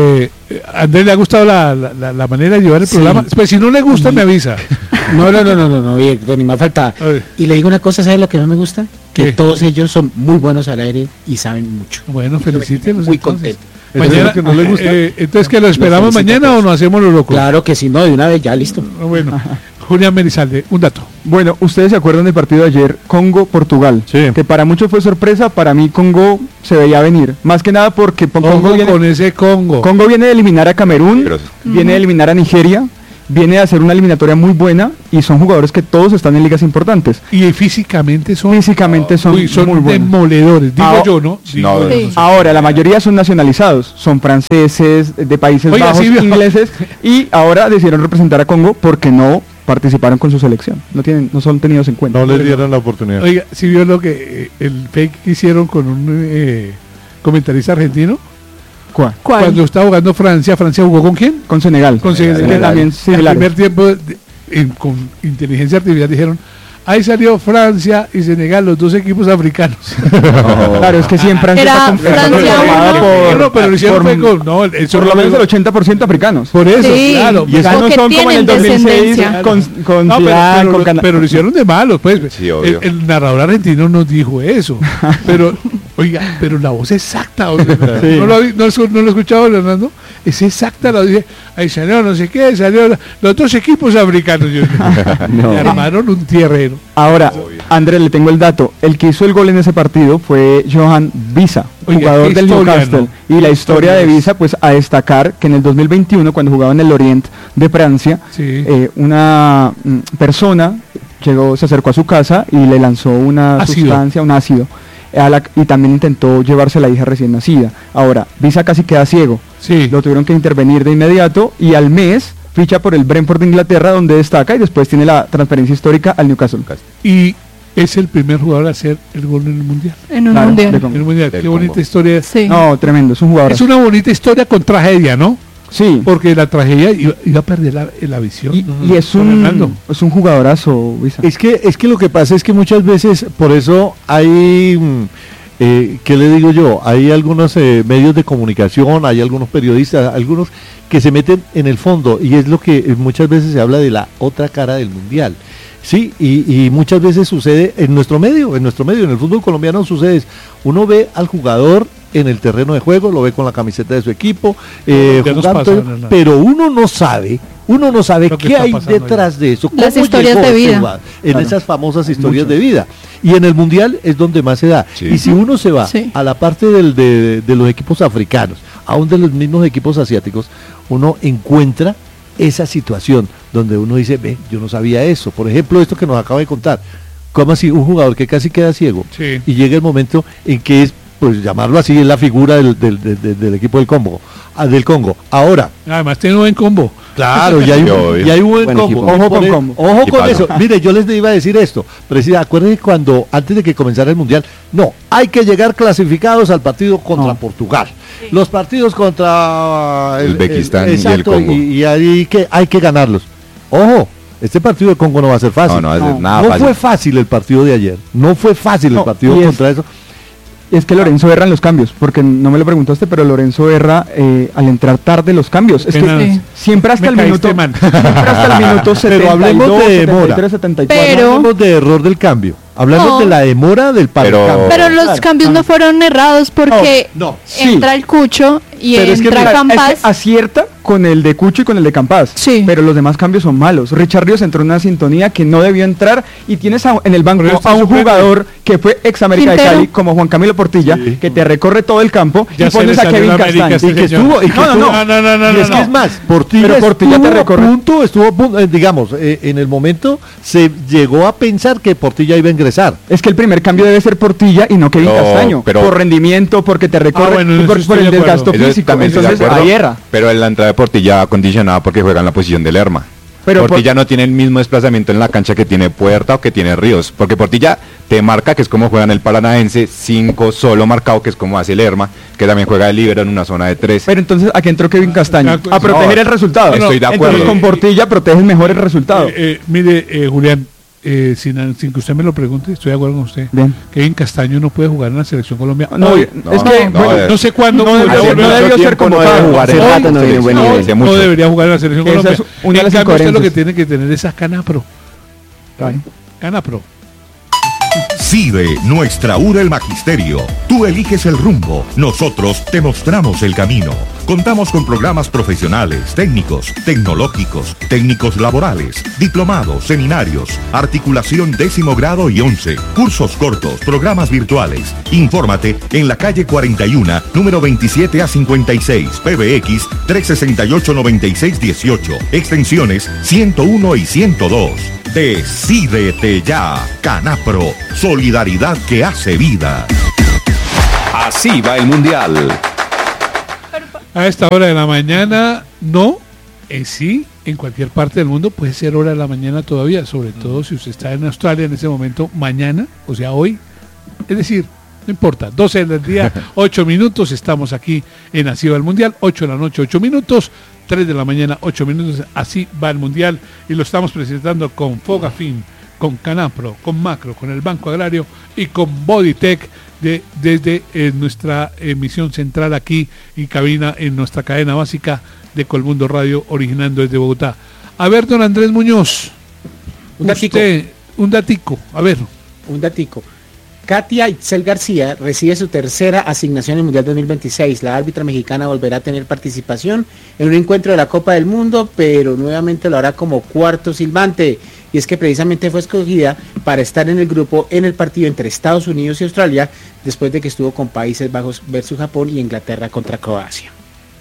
Eh, ¿A Andrés le ha gustado la, la, la manera de llevar el sí. programa? Pues si no le gusta, me avisa. No, no, no, no, no, no, no ni más falta. Y le digo una cosa, ¿sabes lo que no me gusta? Que ¿Qué? Todos ellos son muy buenos al aire y saben mucho. Bueno, felicítenos. Muy contento. Mañana, que no le gusta. Eh, entonces, ¿que lo esperamos mañana o nos hacemos los locos? Claro que si no, de una vez ya listo. Bueno, Julián Menizalde, un dato. Bueno, ustedes se acuerdan del partido de ayer, Congo-Portugal, sí. que para muchos fue sorpresa, para mí Congo se veía venir, más que nada porque Congo, Congo viene, con ese Congo. Congo viene de eliminar a Camerún, Pero, viene uh-huh. de eliminar a Nigeria, viene a hacer una eliminatoria muy buena y son jugadores que todos están en ligas importantes. Y físicamente son físicamente son, uy, son muy buenos. Demoledores, digo Ahora, yo, ¿no? Digo no, sí. Ahora, la mayoría son nacionalizados, son franceses, de Países Oiga, Bajos, sí, ingleses, y ahora decidieron representar a Congo porque no participaron con su selección, no tienen, no son tenidos en cuenta. No les dieron la oportunidad. Oiga, ¿sí vio lo que eh, el fake que hicieron con un eh, comentarista argentino? ¿Cuál? ¿Cuál? Cuando estaba jugando Francia, ¿Francia jugó con quién? Con Senegal. Con Senegal. Senegal. También en el primer tiempo, de, en, con inteligencia artificial dijeron, ahí salió Francia y Senegal, los dos equipos africanos. No. Claro, es que sí en Francia Era está Francia por, no, pero lo hicieron por, con, no, el, por lo menos el ochenta por ciento africanos. Por eso, sí, claro. Y eso no son como en el dos mil seis claro. con, con, no, pero, Zidane, pero, con pero, pero lo hicieron de malos, pues. Sí, el, el narrador argentino nos dijo eso. Pero, oiga, pero la voz exacta, o sea, sí. no, lo, no, no lo escuchaba Leonardo, es exacta, la dije, ahí salió no sé qué, salió la, los dos equipos africanos. Yo, no. Me armaron un tierrero. Ahora, Andrés, le tengo el dato. El que hizo el gol en ese partido fue Johan Visa, Oiga, jugador del Newcastle. ¿No? Y la historia de Visa, pues a destacar que en el dos mil veintiuno, cuando jugaba en el Orient de Francia, sí. eh, una mm, persona llegó, se acercó a su casa y le lanzó una ácido. sustancia, un ácido. A la, y también intentó llevarse a la hija recién nacida. Ahora, Visa casi queda ciego. Sí. Lo tuvieron que intervenir de inmediato y al mes ficha por el Brentford de Inglaterra, donde destaca, y después tiene la transferencia histórica al Newcastle. Y es el primer jugador a hacer el gol en el Mundial. En un claro, Mundial. En el mundial. Qué bonita Congo. Historia. Sí. No, tremendo, es un jugador. Es una bonita historia con tragedia, ¿no? Sí. Porque la tragedia iba, iba a perder la, la visión. Y, y es, un, es un jugadorazo, Visa. Es que, es que lo que pasa es que muchas veces, por eso hay... Eh, ¿qué le digo yo? Hay algunos eh, medios de comunicación, hay algunos periodistas, algunos que se meten en el fondo, y es lo que eh, muchas veces se habla de la otra cara del Mundial. Sí, y, y muchas veces sucede en nuestro medio, en nuestro medio, en el fútbol colombiano sucede, uno ve al jugador en el terreno de juego, lo ve con la camiseta de su equipo, eh, no, jugando, pasa, no, no. pero uno no sabe, uno no sabe qué hay detrás ahí. de eso, las historias de vida, en claro. esas famosas historias Mucho. de vida. Y en el Mundial es donde más se da. Sí. Y si uno se va sí. a la parte del, de, de los equipos africanos, aún de los mismos equipos asiáticos, uno encuentra esa situación donde uno dice, ve, yo no sabía eso. Por ejemplo, esto que nos acaba de contar. ¿Cómo así? Un jugador que casi queda ciego sí. y llega el momento en que es, pues llamarlo así, es la figura del, del, del, del equipo del Congo. Del Congo. Ahora. Además tiene un buen combo. Claro, ya hay, y hay un buen, buen combo. Ojo con el, combo. Ojo con eso. Mire, yo les iba a decir esto. Pero acuérdense cuando, antes de que comenzara el Mundial, no, hay que llegar clasificados al partido contra no. Portugal. Sí. Los partidos contra el Uzbekistán el, exacto, y el Congo. Y, y ahí que hay que ganarlos. Ojo. Este partido de Congo no va a ser fácil. No, no, no, nada no fácil. fue fácil el partido de ayer. No fue fácil no, el partido contra es, eso. Es que Lorenzo erra en los cambios, porque no me lo preguntaste, pero Lorenzo erra eh, al entrar tarde los cambios. Es que sí. siempre hasta me el minuto, man. siempre hasta el minuto setenta y dos, pero hablemos de demora. setenta y tres, setenta y cuatro. Pero, no hablemos de error del cambio. Hablamos no. de la demora del par pero, cambio. pero los claro. cambios no fueron errados porque no, no, entra sí. el Cucho y pero entra es que, mira, Campas. Es que acierta con el de Cucho y con el de Campas. Sí. Pero los demás cambios son malos. Richard Ríos entró en una sintonía que no debió entrar y tienes a, en el banco a un jugador que fue ex América Quintero. de Cali, como Juan Camilo Portilla, sí. que te recorre todo el campo ya y pones a Kevin Castaño. Y que estuvo, y que no, no, no, no, no, no, no, y es no, que no. es más, Portilla, pero Portilla estuvo te recorre. a punto, estuvo a punto, eh, digamos, eh, en el momento se llegó a pensar que Portilla iba a ingresar. Es que el primer cambio debe ser Portilla y no Kevin no, Castaño, pero, por rendimiento, porque te recorre, ah, bueno, por, por el desgasto físico, entonces ahí erra. Pero en la entrada de Portilla acondicionada porque juega en la posición de Lerma. Pero Portilla por... no tiene el mismo desplazamiento en la cancha que tiene Puerta o que tiene Ríos, porque Portilla te marca, que es como juega en el Paranaense, cinco solo marcado, que es como hace Lerma, que también juega de líbero en una zona de tres. Pero entonces, ¿a qué entró Kevin Castaño? No, a proteger no, el resultado. Estoy de acuerdo. Entonces con Portilla proteges mejor el resultado. Eh, eh, mire, eh, Julián, eh, sin, sin que usted me lo pregunte, estoy de acuerdo con usted. Bien. Kevin Castaño no puede jugar en la selección colombiana. No, Hoy, es no, que no, bueno, no sé cuándo no, no, no, no debió ser convocado. Jugar hoy, rato, no, hoy, buen nivel, no, no debería jugar en la selección colombiana. Es una de las en cambio, usted lo que tiene que tener es a Canapro. Canapro. CIDE, nuestra U R A el Magisterio. Tú eliges el rumbo, nosotros te mostramos el camino. Contamos con programas profesionales, técnicos, tecnológicos, técnicos laborales, diplomados, seminarios, articulación décimo grado y once, cursos cortos, programas virtuales. Infórmate en la calle cuarenta y uno, número veintisiete a cincuenta y seis, P B X tres seis ocho nueve seis uno ocho, extensiones ciento uno y ciento dos. Decídete ya, Canapro, solidaridad que hace vida. Así va el Mundial. A esta hora de la mañana, no, en sí, en cualquier parte del mundo puede ser hora de la mañana todavía, sobre todo si usted está en Australia en ese momento, mañana, o sea, hoy, es decir, no importa, doce del día, ocho minutos, estamos aquí en Así va el Mundial, ocho de la noche, ocho minutos, tres de la mañana, ocho minutos, así va el Mundial, y lo estamos presentando con Fogafín, con Canapro, con Macro, con el Banco Agrario y con Bodytech de, desde eh, nuestra emisión central aquí y cabina en nuestra cadena básica de Colmundo Radio, originando desde Bogotá. A ver, don Andrés Muñoz, un datico, usted, un datico, a ver. Un datico. Katia Itzel García recibe su tercera asignación en el Mundial dos mil veintiséis. La árbitra mexicana volverá a tener participación en un encuentro de la Copa del Mundo, pero nuevamente lo hará como cuarto silbante. Y es que precisamente fue escogida para estar en el grupo en el partido entre Estados Unidos y Australia, después de que estuvo con Países Bajos versus Japón y Inglaterra contra Croacia.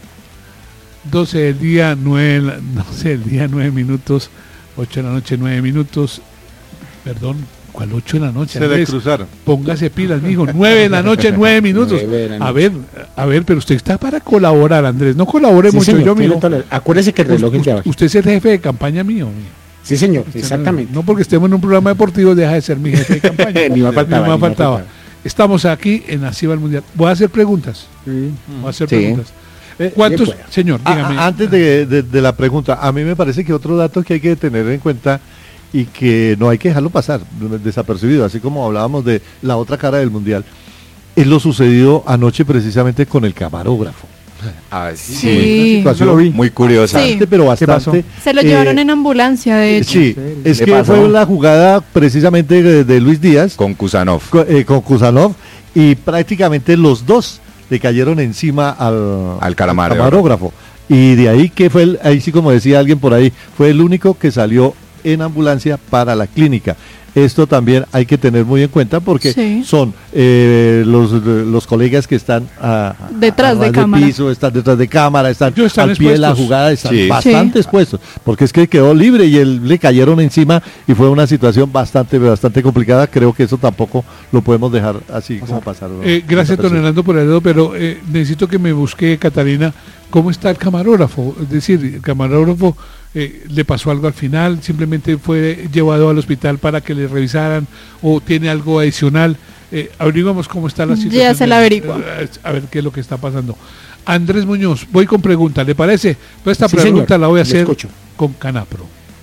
doce del día, nueve, doce del día, nueve minutos, ocho de la noche, nueve minutos, perdón. ¿Cuál ocho de la noche? Se le cruzaron. Póngase pilas, mijo. nueve de la noche, nueve minutos. A ver, a ver, pero usted está para colaborar, Andrés. No colabore sí, mucho señor, yo, mijo. Acuérdese que el reloj es de abajo. Usted es el jefe de campaña mío, mijo. Sí, señor, usted exactamente. No, no porque estemos en un programa deportivo, deja de ser mi jefe de campaña. ni me faltaba. Ni me faltaba. Ni me faltaba. Estamos aquí en Así va el Mundial. Voy a hacer preguntas. Sí. Voy a hacer sí. preguntas. ¿Cuántos, señor? Dígame. A, antes de, de, de la pregunta, a mí me parece que otro dato que hay que tener en cuenta y que no hay que dejarlo pasar desapercibido, así como hablábamos de la otra cara del Mundial, es lo sucedido anoche precisamente con el camarógrafo. Ah, sí, sí. Una situación muy curiosa, sí. pero bastante. Se lo llevaron eh, en ambulancia, de hecho. Sí, es que pasó? fue la jugada precisamente de, de Luis Díaz con Kusanov, con, eh, con Kusanov, y prácticamente los dos le cayeron encima al, al camarógrafo. camarógrafo. Y de ahí que fue, el, ahí sí como decía alguien por ahí, fue el único que salió en ambulancia para la clínica. Esto también hay que tener muy en cuenta porque sí. son eh, los, los colegas que están a, detrás a, a de cámara, piso, están detrás de cámara, están, están al pie de la jugada, están sí. bastante sí. expuestos, porque es que quedó libre y él, le cayeron encima y fue una situación bastante bastante complicada. Creo que eso tampoco lo podemos dejar así o sea, como pasar. Eh, gracias, don Hernando, por el dedo, pero eh, necesito que me busque, Catalina, cómo está el camarógrafo. Es decir, el camarógrafo Eh, le pasó algo al final, simplemente fue llevado al hospital para que le revisaran o tiene algo adicional. Eh, averiguamos cómo está la situación. Ya se la averigua. Eh, a ver qué es lo que está pasando. Andrés Muñoz, voy con pregunta, ¿le parece? Pues esta sí, pregunta señor. la voy a hacer con Canapro.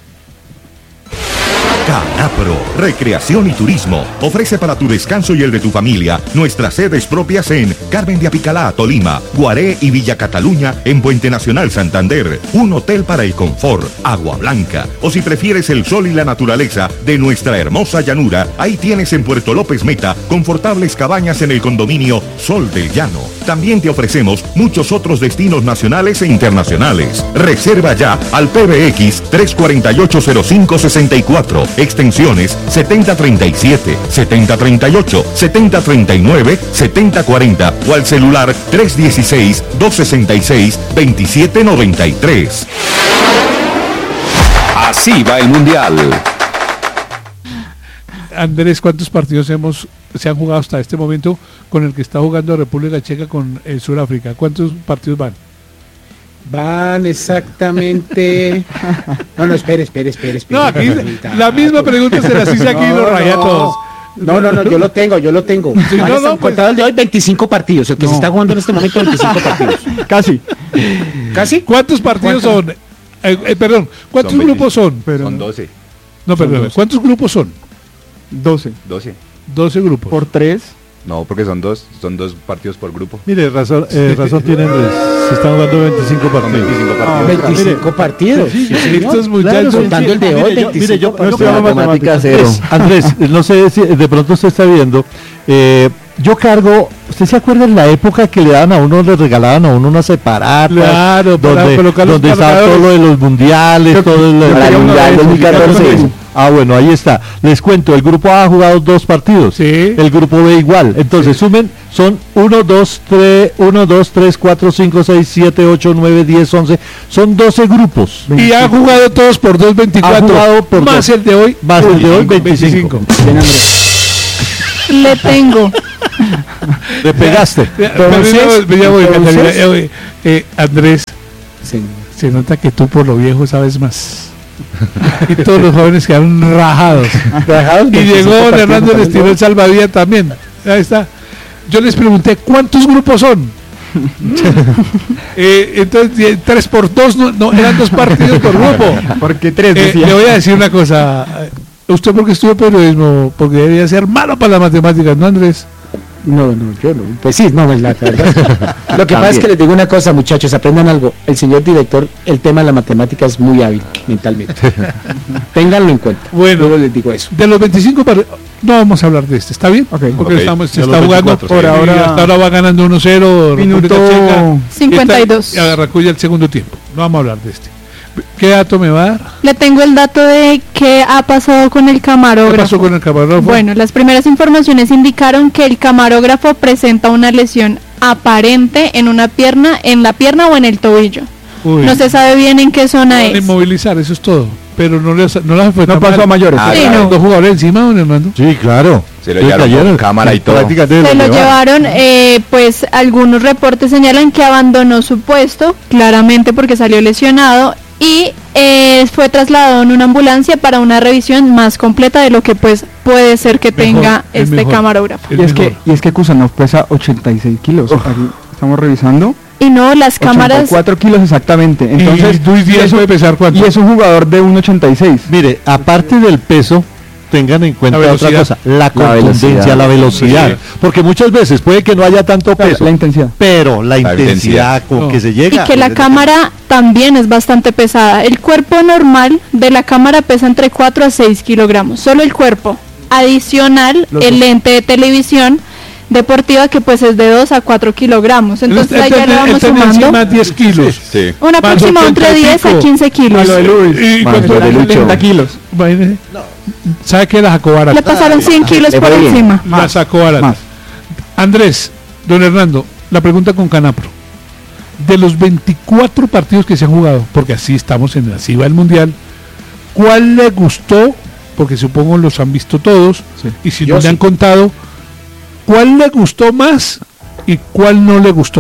Canapro, recreación y turismo, ofrece para tu descanso y el de tu familia nuestras sedes propias en Carmen de Apicalá, Tolima, Guaré y Villa Cataluña en Puente Nacional, Santander, un hotel para el confort, agua blanca, o si prefieres el sol y la naturaleza de nuestra hermosa llanura, ahí tienes en Puerto López Meta confortables cabañas en el condominio Sol del Llano. También te ofrecemos muchos otros destinos nacionales e internacionales. Reserva ya al P B X tres cuatro ocho cero cinco seis cuatro. Extensiones setenta treinta y siete, setenta treinta y ocho, setenta treinta y nueve, setenta cuarenta o al celular tres dieciséis, doscientos sesenta y seis, veintisiete noventa y tres. Así va el Mundial. Andrés, ¿cuántos partidos hemos se han jugado hasta este momento con el que está jugando República Checa con eh, Sudáfrica? ¿Cuántos partidos van? Van exactamente. No, no, espere, espere, espere. espere no, aquí la misma pregunta se las hice aquí y no, lo rayé a todos. No, no, no, yo lo tengo, yo lo tengo. Sí, no, no, pues, el de hoy veinticinco partidos, el que no. se está jugando en este momento veinticinco partidos. Casi. ¿Casi? ¿Cuántos partidos ¿Cuántos? son? Eh, eh, perdón, ¿cuántos son grupos son? Pero, son doce. No, perdón, ¿cuántos grupos son? doce. doce. doce grupos. Por tres. No, porque son dos, son dos partidos por grupo. Mire, razón, eh, razón tienen, se están jugando veinticinco partidos. veinticinco partidos. Ah, veinticinco partidos. Sí, Sí, sí, señor. estos muchachos. Claro, contando el de hoy, Mire, yo, mire, yo, yo estoy hablando de matemática matemáticas. cero. Andrés, Andrés, no sé si de pronto usted está viendo, eh, yo cargo, ¿usted se acuerda en la época que le daban a uno, le regalaban a uno unas separatas? Claro, para donde, colocar los donde estaba todo marcadores. lo de los mundiales, todo el, Para el Mundial dos mil catorce. Ah, bueno, ahí está. Les cuento, el grupo A ha jugado dos partidos. Sí. El grupo B igual. Entonces, sumen, son uno, dos, tres, uno, dos, tres, cuatro, cinco, seis, siete, ocho, nueve, diez, once. Son doce grupos. Y han jugado todos por dos veinticuatro. Ha jugado por más dos. el de hoy. Más el de hoy, veinticinco. Bien, Andrés. Le tengo. Le pegaste. Entonces, ya voy, entonces- Catalina, ya voy. Eh, Andrés, Señor. se nota que tú por lo viejo sabes más. Y todos los jóvenes quedaron rajados. Rajados, Y veinticinco llegó partidos, Hernando y les tiró el también. salvavidas también. Ahí está. Yo les pregunté, ¿cuántos grupos son? eh, entonces, eh, tres por dos, no, no, eran dos partidos por grupo. Porque tres, Eh, decía. le voy a decir una cosa. ¿Usted porque estudió periodismo? Porque debería ser malo para las matemáticas, ¿no, Andrés? No, no, yo no. Pues sí, no, es la verdad. Lo que pasa es que les digo una cosa, muchachos, aprendan algo. El señor director, el tema de la matemática es muy hábil mentalmente. Ténganlo en cuenta. Bueno, yo les digo eso. De los veinticinco par- no vamos a hablar de este, ¿está bien? Porque Ok. estamos, se De los está jugando veinticuatro, por sí. ahora, hasta ahora va ganando uno cero. Minuto República Checa. cincuenta y dos. Y Arracuya el segundo tiempo. No vamos a hablar de este. ¿Qué dato me va a dar? Le tengo el dato de qué ha pasado con el ¿Qué camarógrafo. pasó con el camarógrafo? Bueno, las primeras informaciones indicaron que el camarógrafo presenta una lesión aparente en una pierna, en la pierna o en el tobillo. Uy. No se sabe bien en qué zona Van a es. inmovilizar, eso es todo. Pero no les no les fue No tan pasó mal. a mayores. Ah, Sí, claro. no. Dos jugadores encima, don Hernando. Sí, claro. Se lo Sí, llevaron con cayeron. cámara y todo. Prácticamente Se lo llevaron. llevaron, eh, pues algunos reportes señalan que abandonó su puesto, claramente porque salió lesionado, y eh, fue trasladado en una ambulancia para una revisión más completa de lo que pues puede ser que Mejor, tenga es este mejor. camarógrafo. Es Y es que, mejor. y es que Kusanov pesa ochenta y seis kilos. Aquí estamos revisando. Y no, las cámaras... ochenta y cuatro kilos exactamente. Entonces, ¿Y Luis Díaz eso- puede pesar cuánto? y es un jugador de uno ochenta y seis. Mire, aparte del peso, tengan en cuenta La otra velocidad. cosa, la contundencia, velocidad. la velocidad. Sí. Porque muchas veces puede que no haya tanto La, peso, la intensidad. pero la, La intensidad con No. que se Y llega. que la cámara también es bastante pesada. El cuerpo normal de la cámara pesa entre cuatro a seis kilogramos. Solo el cuerpo. Adicional, Los el dos. lente de televisión deportiva que pues es de dos a cuatro kilogramos. Entonces ahí ya le vamos sumando encima diez kilos. Sí. un aproximado entre ochenta y diez a pico. quince kilos. A lo de Luis. ¿Y Más cuánto lo de era? Lucho. treinta kilos. Imagínese. ¿Sabe qué? La sacó barata. Le pasaron cien kilos le por fue bien. encima. La sacó barata. Más. Andrés, don Hernando, la pregunta con Canapro. De los veinticuatro partidos que se han jugado, porque así estamos en la ciba del Mundial, ¿cuál le gustó? Porque supongo los han visto todos, Sí. y si Yo no le sí. han contado, ¿cuál le gustó más y cuál no le gustó?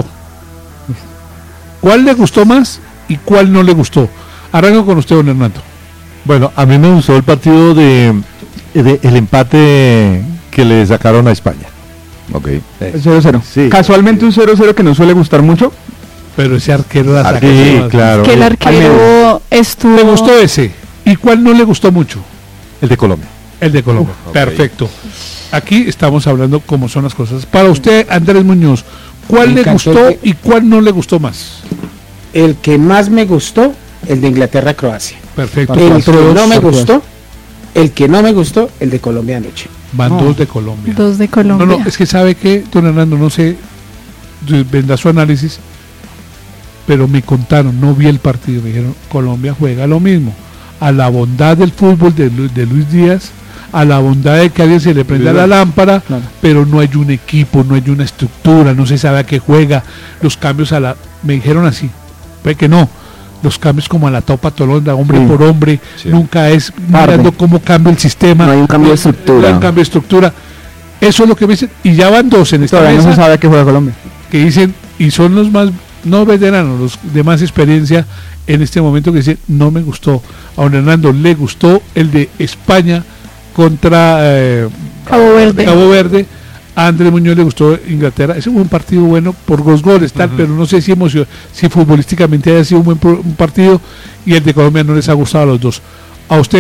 ¿Cuál le gustó más y cuál no le gustó? Arranco con usted, don Hernando. Bueno, a mí me gustó el partido de, de el empate que le sacaron a España. Ok. cero cero. Sí. Casualmente un cero cero que nos suele gustar mucho. Pero ese arquero la sacó. Sí, todas. claro. Que el arquero estuvo... ¿Le gustó ese? ¿Y cuál no le gustó mucho? El de Colombia. El de Colombia. ok. Perfecto. Aquí estamos hablando cómo son las cosas. Para usted, Andrés Muñoz, ¿cuál Me le encantó gustó el que- y cuál no le gustó más? El que más me gustó, el de Inglaterra-Croacia. Perfecto. El que Cuatro, no dos. me gustó, el que no me gustó, el de Colombia anoche. Van No. dos de Colombia. Dos de Colombia. No, no, es que sabe que, don Hernando, no sé, de- vendrá su análisis, pero me contaron, no vi el partido, me dijeron, Colombia juega lo mismo. A la bondad del fútbol de, Lu- de Luis Díaz, a la bondad de que a alguien se le prenda la lámpara, Claro. pero no hay un equipo, no hay una estructura, no se sabe a qué juega, los cambios a la... Me dijeron así, puede que no, los cambios como a la topa tolonda, hombre Sí. por hombre, Sí. nunca es Tarde. mirando cómo cambia el sistema. No hay un cambio de No hay estructura. un cambio de estructura. Eso es lo que me dicen, y ya van dos en esta Todavía no mesa se sabe a qué juega Colombia. que dicen, y son los más, no veteranos, los de más experiencia en este momento, que dicen, no me gustó. A don Hernando le gustó el de España contra eh, Cabo Verde. Cabo Verde. A Andrés Muñoz le gustó Inglaterra. Ese fue un partido bueno por dos goles, tal, pero no sé si emocion si futbolísticamente haya sido un buen pro- un partido, y el de Colombia no les ha gustado a los dos. A usted,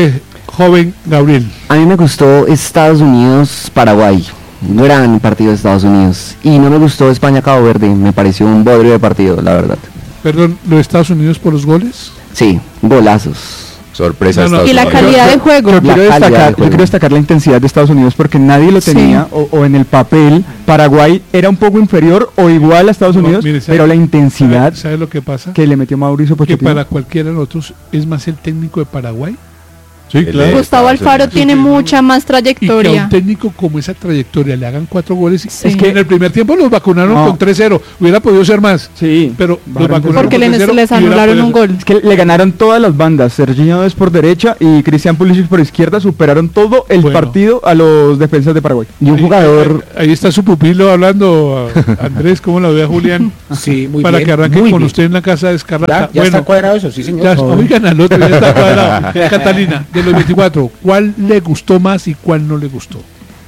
Joven Gabriel. A mí me gustó Estados Unidos-Paraguay. Gran partido de Estados Unidos. Y no me gustó España-Cabo Verde. Me pareció un bodrio de partido, la verdad. Perdón, ¿los Estados Unidos por los goles? Sí, golazos. Sorpresa. No, no. Y la calidad de juego. Yo, yo, quiero destacar, de juego. yo quiero destacar la intensidad de Estados Unidos porque nadie lo tenía, sí. o, o en el papel, Paraguay era un poco inferior o igual a Estados Unidos, no, mire, ¿sabe, pero la intensidad ¿sabe, sabe lo que pasa? Que le metió Mauricio Pochettino. Que para cualquiera de nosotros es más el técnico de Paraguay. Sí, claro. Gustavo Alfaro tiene sí, mucha más trayectoria. Y que a un técnico como esa trayectoria le hagan cuatro goles. Sí. Es que en el primer tiempo los vacunaron no. con tres cero. Hubiera podido ser más. Sí. Pero los vacunaron porque con les, les anularon un gol. Es que le ganaron todas las bandas. Serginho Dest por derecha y Cristian Pulisic por izquierda. Superaron todo el bueno. partido a los defensas de Paraguay. Y un ahí, jugador... Ahí, ahí está su pupilo hablando, Andrés. ¿Cómo la ve a Julián? Sí, muy Para bien. que arranque con bien. usted en la casa de Escarlata. Ya, ya bueno, está cuadrado eso, sí señor. Ya, oigan al otro, ya está cuadrado. Catalina, de los veinticuatro, ¿cuál le gustó más y cuál no le gustó?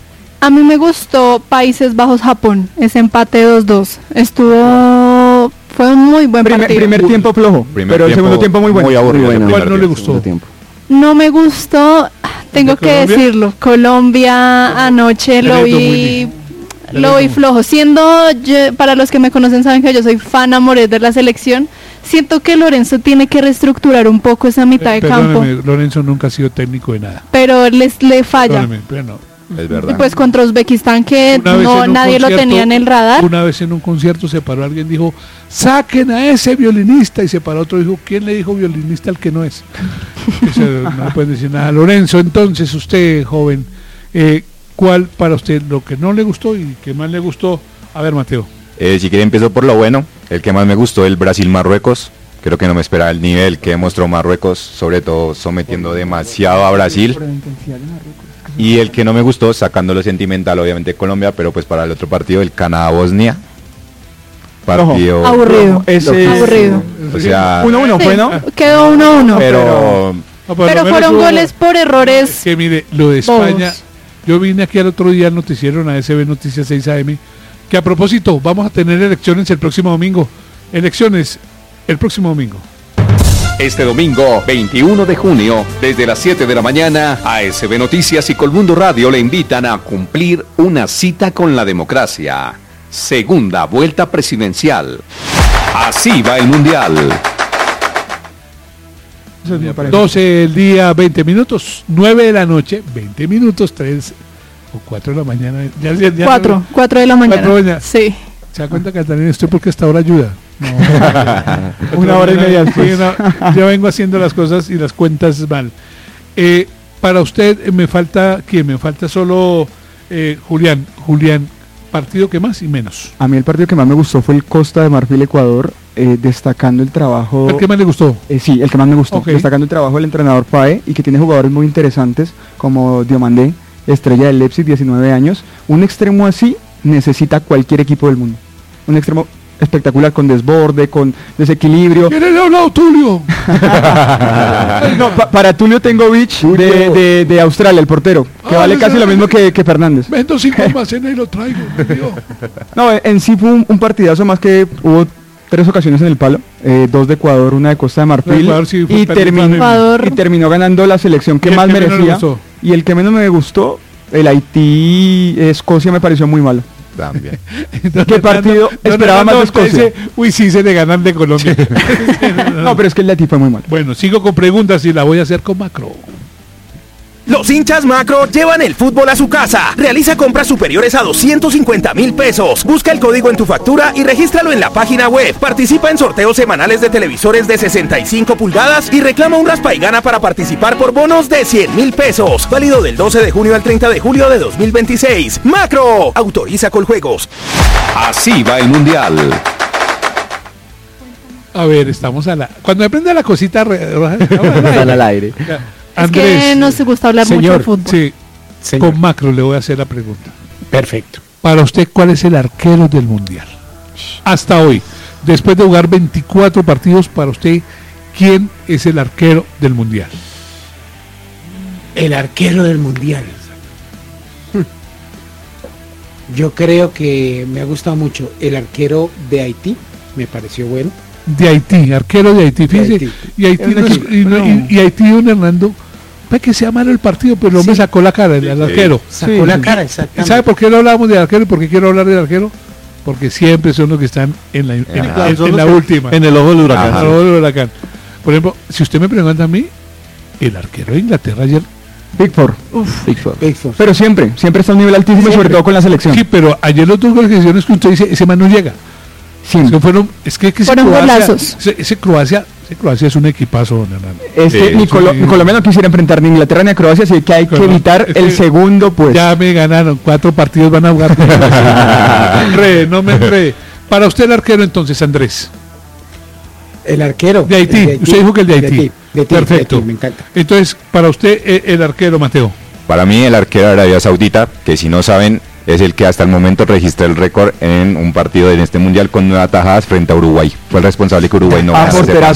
A mí me gustó Países Bajos-Japón, ese empate dos dos. Estuvo... Fue un muy buen primer, partido. Primer tiempo flojo, primer pero el tiempo segundo tiempo muy bueno. Muy aburrido. Muy bueno. ¿Cuál no le gustó? No me gustó, tengo que Colombia? decirlo. Colombia anoche lo vi... Lo vi flojo, siendo yo, para los que me conocen saben que yo soy fan a morir de la selección. Siento que Lorenzo tiene que reestructurar un poco esa mitad eh, de campo. Lorenzo nunca ha sido técnico de nada. Pero les le falla. Pero no. Es verdad. Y pues contra Uzbekistán que no nadie lo tenía en el radar. Una vez en un concierto se paró alguien, dijo, saquen a ese violinista, y se paró otro y dijo, ¿quién le dijo violinista al que no es? Ese, no le pueden decir nada. Lorenzo, entonces usted, joven, eh, ¿cuál para usted lo que no le gustó y que más le gustó? A ver, Mateo. Eh, si quiere empiezo por lo bueno. El que más me gustó, el Brasil-Marruecos. Creo que no me esperaba el nivel que demostró Marruecos, sobre todo sometiendo demasiado a Brasil. Y el que no me gustó, sacando lo sentimental, obviamente Colombia, pero pues para el otro partido, el Canadá-Bosnia. Partido aburrido. Ese aburrido. O sea, uno uno fue, ¿no? Quedó uno uno. Pero, no, pero fueron hubo, goles por errores. Es que mire, lo de España, bobos. Yo vine aquí al otro día al noticiero, en A S B Noticias seis A M, que a propósito, vamos a tener elecciones el próximo domingo. Elecciones el próximo domingo. Este domingo, veintiuno de junio, desde las siete de la mañana, A S B Noticias y Colmundo Radio le invitan a cumplir una cita con la democracia. Segunda vuelta presidencial. Así va el Mundial. doce del día, veinte minutos, nueve de la noche, veinte minutos, tres o cuatro de la mañana. Ya, ya, ya cuatro, no, cuatro de la mañana. cuatro de la mañana. Sí. ¿Se da cuenta, Catalina? Estoy porque hasta ahora ayuda. No, una hora y media sí, una, yo vengo haciendo las cosas y las cuentas mal. Eh, para usted eh, me falta, ¿quién? Me falta solo eh, Julián. Julián, partido que más y menos. A mí el partido que más me gustó fue el Costa de Marfil-Ecuador, eh, destacando el trabajo... ¿El que más le gustó? Eh, sí, el que más me gustó, Okay. destacando el trabajo del entrenador Pae y que tiene jugadores muy interesantes como Diomandé, estrella del Leipzig, diecinueve años. Un extremo así necesita cualquier equipo del mundo. Un extremo espectacular, con desborde, con desequilibrio. ¿Quién le ha hablado, Tulio? No, pa para Tulio tengo Beach de, de, de Australia, el portero, que ah, vale casi lo mismo que, que Fernández. Vendo cinco almacenes y lo traigo. No, en sí fue un, un partidazo, más que hubo tres ocasiones en el palo, eh, dos de Ecuador, una de Costa de Marfil, Ecuador, sí, y, terminó, y terminó ganando la selección que más que merecía. Y el que menos me gustó, el Haití-Escocia, me pareció muy malo. También. ¿Qué partido no, no, esperaba no, no, más de Escocia? Ese, uy, sí, se le ganan de Colombia. No, pero es que el Haití fue muy mal. Bueno, sigo con preguntas y la voy a hacer con Macro. Los hinchas Macro llevan el fútbol a su casa. Realiza compras superiores a doscientos cincuenta mil pesos. Busca el código en tu factura y regístralo en la página web. Participa en sorteos semanales de televisores de sesenta y cinco pulgadas y reclama un raspa y gana para participar por bonos de cien mil pesos. Válido del doce de junio al treinta de julio de dos mil veintiséis. Macro, autoriza Coljuegos. Así va el Mundial. A ver, estamos a la... Cuando me prende la cosita... Sale al aire. Andrés, es que no se gusta hablar señor, mucho de fútbol. Sí, señor. Con Macro le voy a hacer la pregunta. Perfecto. Para usted, ¿cuál es el arquero del Mundial? Hasta hoy, después de jugar veinticuatro partidos, para usted, ¿quién es el arquero del Mundial? El arquero del Mundial. Yo creo que me ha gustado mucho el arquero de Haití, me pareció bueno. De Haití, arquero de Haití, fíjese. De Haití. Y Haití, no es, y, no, y, y Haití, don Hernando, puede que sea malo el partido, pero no sí. me sacó la cara el, el arquero. Sacó sí. la cara, exactamente. ¿Sabe por qué no hablamos del arquero y por qué quiero hablar del arquero? Porque siempre son los que están en la, en, ah, en, en la última. En el ojo del huracán. En el ojo del huracán. Por ejemplo, si usted me pregunta a mí, el arquero de Inglaterra ayer... Pickford. Uf, Pickford. Pickford. Pero siempre, siempre está a un nivel altísimo, siempre. Sobre todo con la selección. Sí, pero ayer los dos goles que hicieron es que usted dice, ese man no llega. Sí. Es que fueron, es que, que ese, Croacia, ese, ese Croacia, ese Croacia es un equipazo, don Hernando. Este, ni, Colo ni Colombia no quisiera enfrentar ni Inglaterra ni a Croacia, así que hay que evitar es que el segundo, pues. Ya me ganaron, cuatro partidos van a jugar. no me enredé, no me enredé. Para usted el arquero entonces, Andrés. El arquero. De Haití. De Haití. Usted dijo que el de Haití. De Haití. De Haití. Perfecto. De Haití, me encanta. Entonces, para usted el arquero, Mateo. Para mí el arquero de Arabia Saudita, que si no saben, es el que hasta el momento registra el récord en un partido en este mundial con nueve atajadas frente a Uruguay. Fue el responsable que Uruguay no ganara. Ah, porterazo